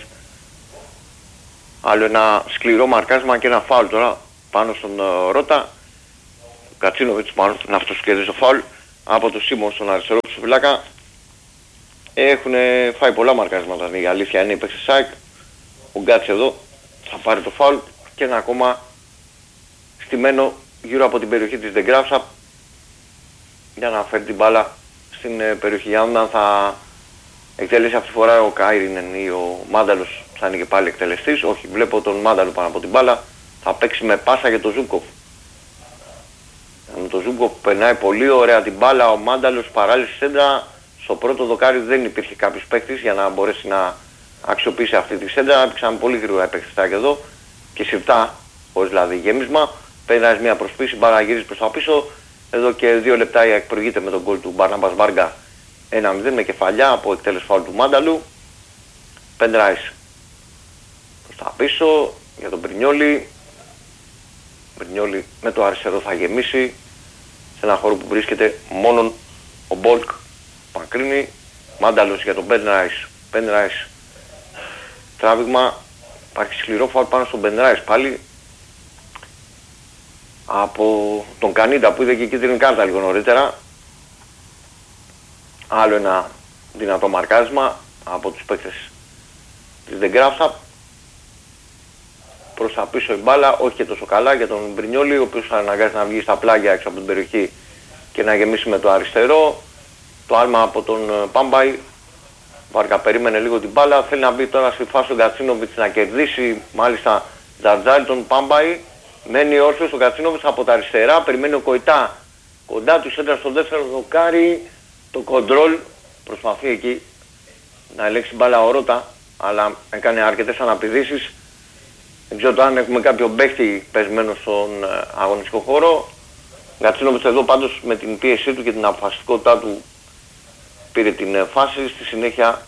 Speaker 2: Άλλο ένα σκληρό μαρκάσμα και ένα φάουλ τώρα πάνω στον uh, Ρώτα. Ο Κατσίνοβιτς μάλλον είναι αυτός που κέρδισε το φάουλ από τον Σίμον στον αριστερό του φυλάκα. Έχουν φάει πολλά μαρκάσματα, η αλήθεια είναι η παίκτες της ΑΕΚ. Ο Γκάτς εδώ θα πάρει το φάουλ και ένα ακόμα στημένο γύρω από την περιοχή της The Graphs Up για να φέρει την μπάλα στην ε, περιοχή. Για να θα εκτελέσει αυτή τη φορά ο Κάιρινεν ή ο Μάνταλος θα είναι και πάλι εκτελεστής. Όχι, βλέπω τον Μάνταλο πάνω από την μπάλα. Θα παίξει με πάσα για τον Ζούκοφ. Με τον Ζούκοφ περνάει πολύ ωραία την μπάλα. Ο Μάνταλος παράλληλη σέντρα. Στο πρώτο δοκάρι δεν υπήρχε κάποιος παίκτης για να μπορέσει να αξιοποιήσει αυτή τη σέντρα. Έπαιξαν πολύ γρήγορα οι παίκτες εδώ και σιρτά, χωρίς δηλαδή γέμισμα. Παίρνει μια προσπίση, μπάλα γυρίζει προς τα πίσω. Εδώ και δύο λεπτά η ΑΕΚ προηγείται με τον γκολ του Μπαρνάμπας Βάργα ένα μηδέν με κεφαλιά από εκτέλεση φάουλ του Μάνταλου. Πεντράης προς τα πίσω για τον Μπρινιόλι. Μπρινιόλι με το αριστερό θα γεμίσει σε ένα χώρο που βρίσκεται μόνον ο Μπόλκ. Μακρύνει. Μάνταλος για τον Πεντράης. Πεντράης τράβηγμα. Υπάρχει σκληρό φάουλ πάνω στον Πεντράης πάλι από τον Κανίντα που είδε και κίτρινη κάρτα λίγο νωρίτερα. Άλλο ένα δυνατό μαρκάρισμα από τους παίκτες της The Graphs Up. Προς τα πίσω η μπάλα, όχι και τόσο καλά για τον Μπρινιόλι, ο οποίος θα αναγκάζει να βγει στα πλάγια έξω από την περιοχή και να γεμίσει με το αριστερό. Το άλμα από τον Πάμπαϊ. Βάργα περίμενε λίγο την μπάλα, θέλει να μπει τώρα στη φάση του Γκατσίνοβιτς να κερδίσει μάλιστα Τζαρτζάλη τον Πάμπαϊ. Μένει όρθιος ο Γκατσίνοβιτς από τα αριστερά, περιμένει ο Κοϊτά κοντά του, έντρα στο δεύτερο δοκάρι. Το κοντρόλ προσπαθεί εκεί να ελέγξει μπάλα ο Ρώτα, αλλά έκανε αρκετές αναπηδήσεις. Δεν ξέρω αν έχουμε κάποιο παίχτη πεσμένο στον αγωνιστικό χώρο. Γκατσίνοβιτς εδώ πάντως με την πίεσή του και την αποφασιστικότητά του πήρε την φάση. Στη συνέχεια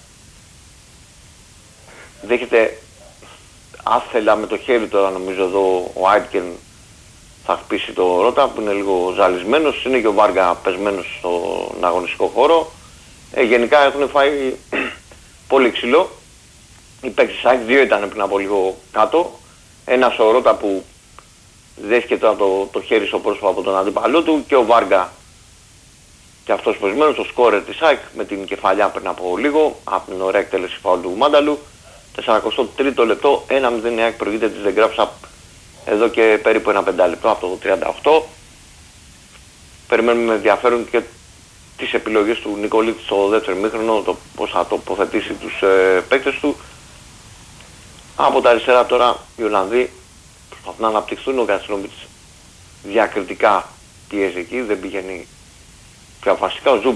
Speaker 2: δέχεται άθελα με το χέρι τώρα, νομίζω εδώ ο Άιτκεν θα χτυπήσει το Ρώτα που είναι λίγο ζαλισμένος. Είναι και ο Βάργα πεσμένος στον αγωνιστικό χώρο. Ε, γενικά έχουν φάει πολύ ξύλο. Οι παίκτες της ΑΕΚ, δύο ήταν πριν από λίγο κάτω. Ένας ο Ρώτα που δέχεται τώρα το, το χέρι στο πρόσωπο από τον αντίπαλό του και ο Βάργα και αυτός πεσμένος, ο σκόρερ της ΑΕΚ με την κεφαλιά πριν από λίγο από την ωραία εκτέλεση φάουλ του Μάνταλου. σαράντα τρίτο λεπτό, ένα μηδέν η ΑΕΚ προηγείται της The Graphs Up εδώ και περίπου ένα πεντάλεπτο από το τριάντα οκτώ. Περιμένουμε με ενδιαφέρον και τις επιλογές του Νικολίτ στο δεύτερο ημίχρονο, το πώς θα τοποθετήσει τους ε, παίκτες του. Από τα αριστερά τώρα οι Ολλανδοί προσπαθούν να αναπτυχθούν. Ο Γκατσίνοβιτς διακριτικά πιέζει εκεί, δεν πηγαίνει πιο αποφασιστικά. Ο Ζούκοφ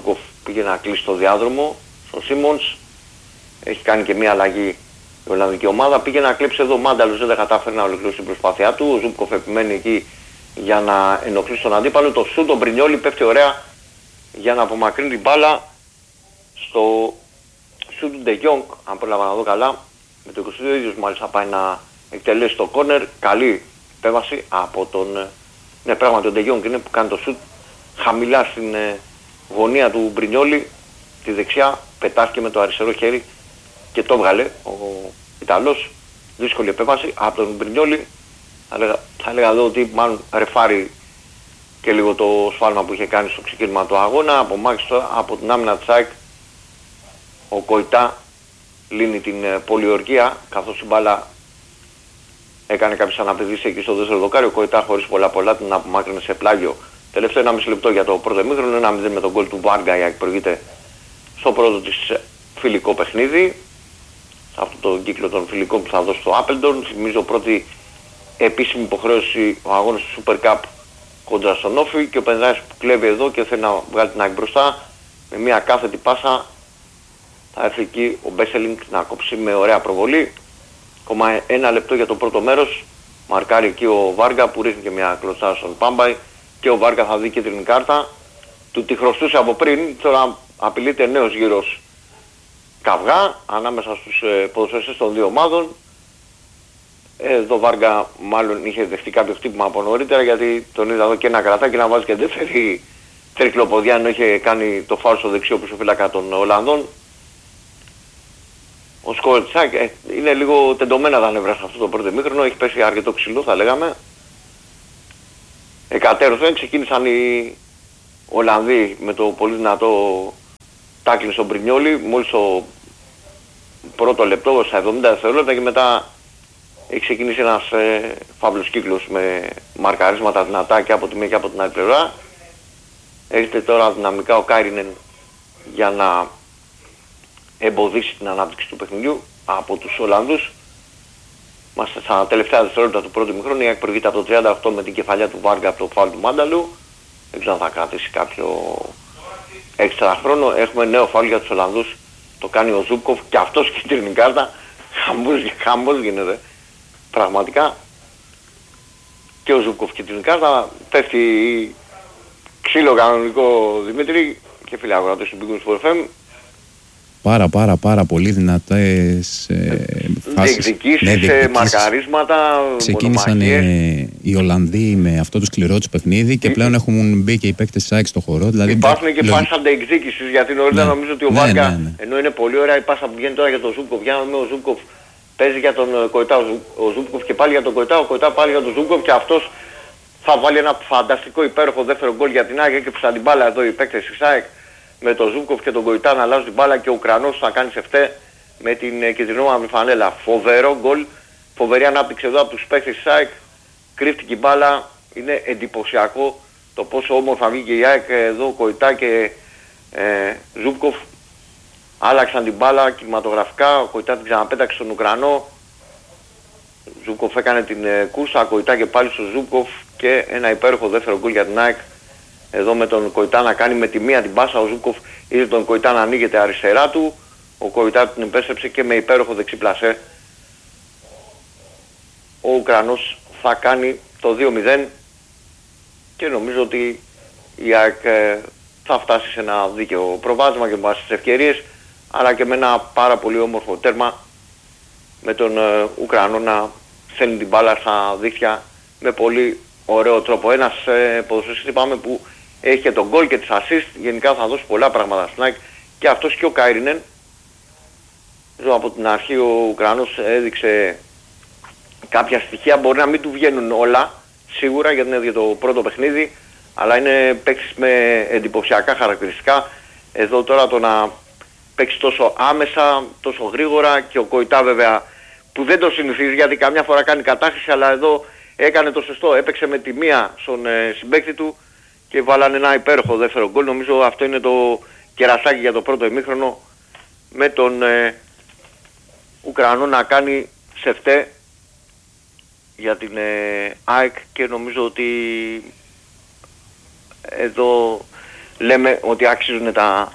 Speaker 2: πήγε να κλείσει το διάδρομο στο Σίμονς, έχει κάνει και μια αλλαγή η Ολλανδική ομάδα, πήγε να κλέψει εδώ ο Μάνταλος, δεν κατάφερε να ολοκληρώσει την προσπάθειά του, ο Ζούμπκοφ επιμένει εκεί για να ενοχλήσει τον αντίπαλο, το σουτ τον Μπρινιόλι πέφτει ωραία για να απομακρύνει την μπάλα στο σουτ του Ντε Γιόνγκ, αν πρόλαβα να δω καλά, με το είκοσι δύο ο ίδιος μάλιστα πάει να εκτελέσει το κόρνερ, καλή επέμβαση από τον, ναι πράγματι ο Ντε Γιόνγκ είναι που κάνει το σουτ χαμηλά στην ε, γωνία του Μπρινιόλι, τη δεξιά, πετάχτηκε με το αριστερό χέρι και το έβγαλε ο Ιταλός, δύσκολη επέμβαση από τον Μπρινιόλι, θα έλεγα, θα έλεγα εδώ ότι μάλλον ρεφάρει και λίγο το σφάλμα που είχε κάνει στο ξεκίνημα του αγώνα, από μάχης από την άμυνα της ΑΕΚ, ο Κοϊτά λύνει την ε, πολιορκία, καθώς η μπάλα έκανε κάποιες αναπηδήσεις εκεί στο δεύτερο δοκάρι, ο Κοϊτά χωρίς πολλά πολλά την απομάκρυνε σε πλάγιο. Τελευταίο ένα μισή λεπτό για το πρώτο ημίχρονο, ένα μηδέν με τον γκολ του Βάργα, η ΑΕΚ προηγείται στο πρώτο της φιλικό παιχνίδι, σε αυτό το κύκλο των φιλικών που θα δώσει στο Άπελντον. Θυμίζω πρώτη επίσημη υποχρέωση ο αγώνας του Super Cup κόντρα στον Όφη και ο Πενδράης που κλέβει εδώ και θέλει να βγάλει την ΑΕΚ μπροστά με μια κάθετη πάσα. Θα έρθει εκεί ο Μπέσελινγκ να κόψει με ωραία προβολή. Ακόμα ένα λεπτό για το πρώτο μέρος. Μαρκάρει εκεί ο Βάργα που ρίχνει και μια κλωτσάρα στον Πάμπαϊ και ο Βάργα θα δει κίτρινη κάρτα. Του τη χρωστούσε από πριν, τώρα απειλείται νέος γύρος καυγά ανάμεσα στους ε, ποδοσφαιριστές των δύο ομάδων. Εδώ ο Βάργα μάλλον είχε δεχτεί κάποιο χτύπημα από νωρίτερα, γιατί τον είδα εδώ και να κρατά και να βάζει και δεύτερη τρικλοποδιά, ενώ είχε κάνει το φάουλ στο δεξιό πισωφύλακα των Ολλανδών. Ο Σκορτσάκ ε, είναι λίγο τεντωμένα τα νευρά σε αυτό το πρώτο ημίχρονο, έχει πέσει αρκετό ξυλό θα λέγαμε. Εκατέρωθεν ξεκίνησαν οι Ολλανδοί με το πολύ δυνατό τάκλιν στον Μπρινιόλι, μόλις το πρώτο λεπτό στα εβδομήντα δευτερόλεπτα, και μετά έχει ξεκινήσει ένας ε, φαύλος κύκλος με μαρκαρίσματα δυνατά και από τη μία και από την άλλη πλευρά. Έχετε τώρα δυναμικά ο Κάιρινεν για να εμποδίσει την ανάπτυξη του παιχνιδιού από τους Ολλανδούς. Είμαστε στα τελευταία δευτερόλεπτα του πρώτου ημιχρόνου, η ΑΕΚ προηγείται από το τριάντα οκτώ με την κεφαλιά του Βάργα από το φάουλ του Μάνταλου. Δεν ξέρω αν θα κρατήσει κάποιο έξτρα χρόνο. Έχουμε νέο φάουλ για τους Ολλανδούς, το κάνει ο Ζούμπκοφ και αυτός κίτρινη κάρτα. Χαμός, χαμός γίνεται πραγματικά. Και ο Ζούμπκοφ κίτρινη κάρτα, πέφτει ξύλο κανονικό Δημήτρη και φίλοι αγωνατές του Big Wings εφ εμ.
Speaker 1: Πάρα πάρα πάρα πολύ δυνατές ε, φάσεις.
Speaker 2: Διεκδικήσεις, ναι, διεκδικήσεις, μαρκαρίσματα,
Speaker 1: ξεκίνησαν ε, οι Ολλανδοί με αυτό το σκληρό τους παιχνίδι και πλέον έχουν μπει και οι παίκτες της ΑΕΚ στο χώρο. Δηλαδή,
Speaker 2: υπάρχουν και λογ... φάσεις αντεεκδίκησης, γιατί νωρίτερα ναι, νομίζω ότι ο ναι, Βάγκα, ναι, ναι. ενώ είναι πολύ ωραία η πάσα που βγαίνει τώρα για τον Ζούμπκοφ, για να δούμε ο Ζούμπκοφ παίζει για τον Κοϊτά, ο Ζούμπκοφ και πάλι για τον Κοϊτά, ο Κοϊτά πάλι για τον Ζούμπκοφ, και αυτός θα βάλει ένα φανταστικό υπέροχο δεύτερο γκολ για την ΑΕΚ, και πουσαν την μπάλα εδώ οι παίκτες της ΑΕΚ με τον Ζούμπκοφ και τον Κοϊτά να αλλάζουν την μπάλα και ο Ουκρανός θα κάνει σεφτέ με την κεντρινόμαυρη φανέλα. Φοβερό γκολ, φοβερή ανάπτυξη εδώ από τους παίκτες της ΑΕΚ, κρύφτηκε η μπάλα, είναι εντυπωσιακό το πόσο όμορφα βγήκε η ΑΕΚ εδώ, Κοϊτά και ε, Ζούμπκοφ άλλαξαν την μπάλα κινηματογραφικά, ο Κοϊτά την ξαναπέταξε στον Ουκρανό, Ζούμπκοφ έκανε την ε, κούρσα, Κοϊτά και πάλι στον Ζούμπκοφ και ένα υπέροχο δεύτερο γκολ για την ΑΕΚ. Εδώ με τον Κοϊτά να κάνει με τη μία την πάσα, ο Ζούμπκοφ είδε τον Κοϊτά να ανοίγεται αριστερά του, ο Κοϊτά την επέστρεψε και με υπέροχο δεξιπλασέ ο Ουκρανός θα κάνει το δύο μηδέν και νομίζω ότι η ΑΕΚ θα φτάσει σε ένα δίκαιο προβάδισμα και με βάση τις ευκαιρίες, αλλά και με ένα πάρα πολύ όμορφο τέρμα με τον Ουκρανό να στέλνει την μπάλα στα δίχτυα με πολύ ωραίο τρόπο. Ένας ποδοσφαιριστής είπαμε που έχει και τον γκολ και τις assist, γενικά θα δώσει πολλά πράγματα στην ΑΕΚ, και αυτός και ο Κάιρινεν. Από την αρχή ο Ουκρανός έδειξε κάποια στοιχεία, μπορεί να μην του βγαίνουν όλα σίγουρα γιατί είναι για το πρώτο παιχνίδι, αλλά είναι παίκτης με εντυπωσιακά χαρακτηριστικά. Εδώ τώρα το να παίξει τόσο άμεσα, τόσο γρήγορα, και ο Κοϊτά βέβαια που δεν το συνηθίζει γιατί καμιά φορά κάνει κατάχρηση, αλλά εδώ έκανε το σωστό, έπαιξε με τη μία στον ε, συμπαίκτη του και βάλανε ένα υπέροχο δεύτερο γκολ. Νομίζω αυτό είναι το κερασάκι για το πρώτο ημίχρονο, με τον ε, Ουκρανό να κάνει σεφτέ για την ε, ΑΕΚ, και νομίζω ότι εδώ λέμε ότι αξίζουν τα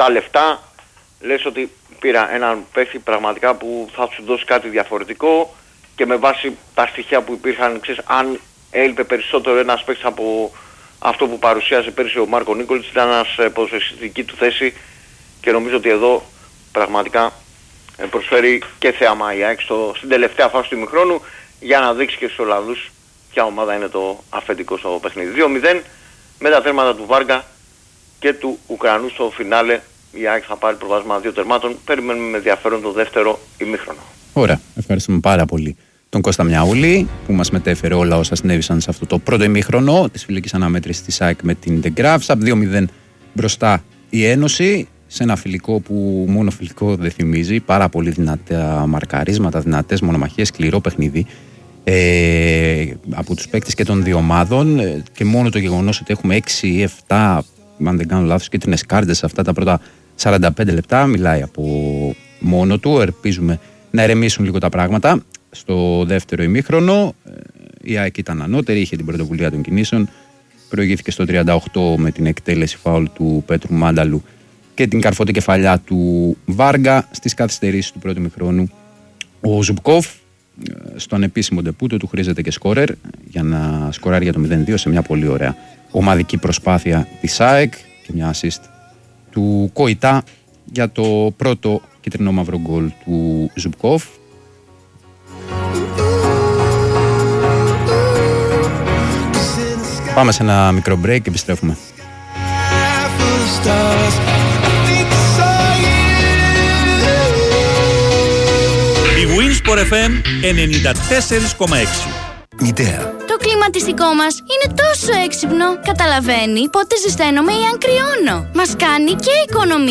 Speaker 2: τα λεφτά, λες ότι πήρα έναν παίχτη πραγματικά που θα σου δώσει κάτι διαφορετικό και με βάση τα στοιχεία που υπήρχαν, ξέρεις, αν έλειπε περισσότερο ένας παίχτης από αυτό που παρουσίασε πέρυσι ο Μάρκο Νίκολιτς, ήταν ένας ποδοσφαιριστική του θέση και νομίζω ότι εδώ πραγματικά προσφέρει και θέαμα η ΑΕΚ στην τελευταία φάση του ημιχρόνου για να δείξει και στους Ολλανδούς ποια ομάδα είναι το αφεντικό στο παιχνίδι. δύο μηδέν με τα τέρματα του Βάργα και του Ουκρανού στο φινάλε. Η ΑΕΚ θα πάρει προβάσμα δύο τερμάτων. Περιμένουμε με ενδιαφέρον το δεύτερο ημίχρονο.
Speaker 1: Ωραία. Ευχαριστούμε πάρα πολύ τον Κώστα Μιαούλη που μας μετέφερε όλα όσα συνέβησαν σε αυτό το πρώτο ημίχρονο της φιλικής αναμέτρησης της ΑΕΚ με την The Graphs. Από δύο μηδέν μπροστά η Ένωση, σε ένα φιλικό που μόνο φιλικό δεν θυμίζει. Πάρα πολύ δυνατά μαρκαρίσματα, δυνατές μονομαχίες, σκληρό παιχνίδι ε, από τους παίκτες και των δύο ομάδων. Ε, και μόνο το γεγονός ότι έχουμε έξι ή επτά, αν δεν κάνω λάθος, κίτρινες κάρτες σε αυτά τα πρώτα σαράντα πέντε λεπτά μιλάει από μόνο του. Ελπίζουμε να ερεμήσουν λίγο τα πράγματα. Στο δεύτερο ημίχρονο η ΑΕΚ ήταν ανώτερη, είχε την πρωτοβουλία των κινήσεων, προηγήθηκε στο τριάντα οκτώ με την εκτέλεση φάουλ του Πέτρου Μάνταλου και την καρφωτή κεφαλιά του Βάργα. Στις καθυστερήσεις του πρώτου ημιχρόνου ο Ζουμπκόφ στον επίσημο ντεπούτο του χρήζεται και σκόρερ για να σκοράρει για το μηδέν δύο σε μια πολύ ωραία ομαδική προσπάθεια της ΑΕΚ και μια assist του Κοϊτά για το πρώτο κίτρινο μαύρο γκολ του Ζουμπκόφ. Πάμε σε ένα μικρό break και επιστρέφουμε.
Speaker 3: Η Winsport εφ εμ ενενήντα τέσσερα κόμμα έξι.
Speaker 4: Μητέα.
Speaker 5: Το κλιματιστικό μας είναι τόσο έξυπνο. Καταλαβαίνει πότε ζεσταίνομαι ή αν κρυώνω. Μας κάνει και οικονομία.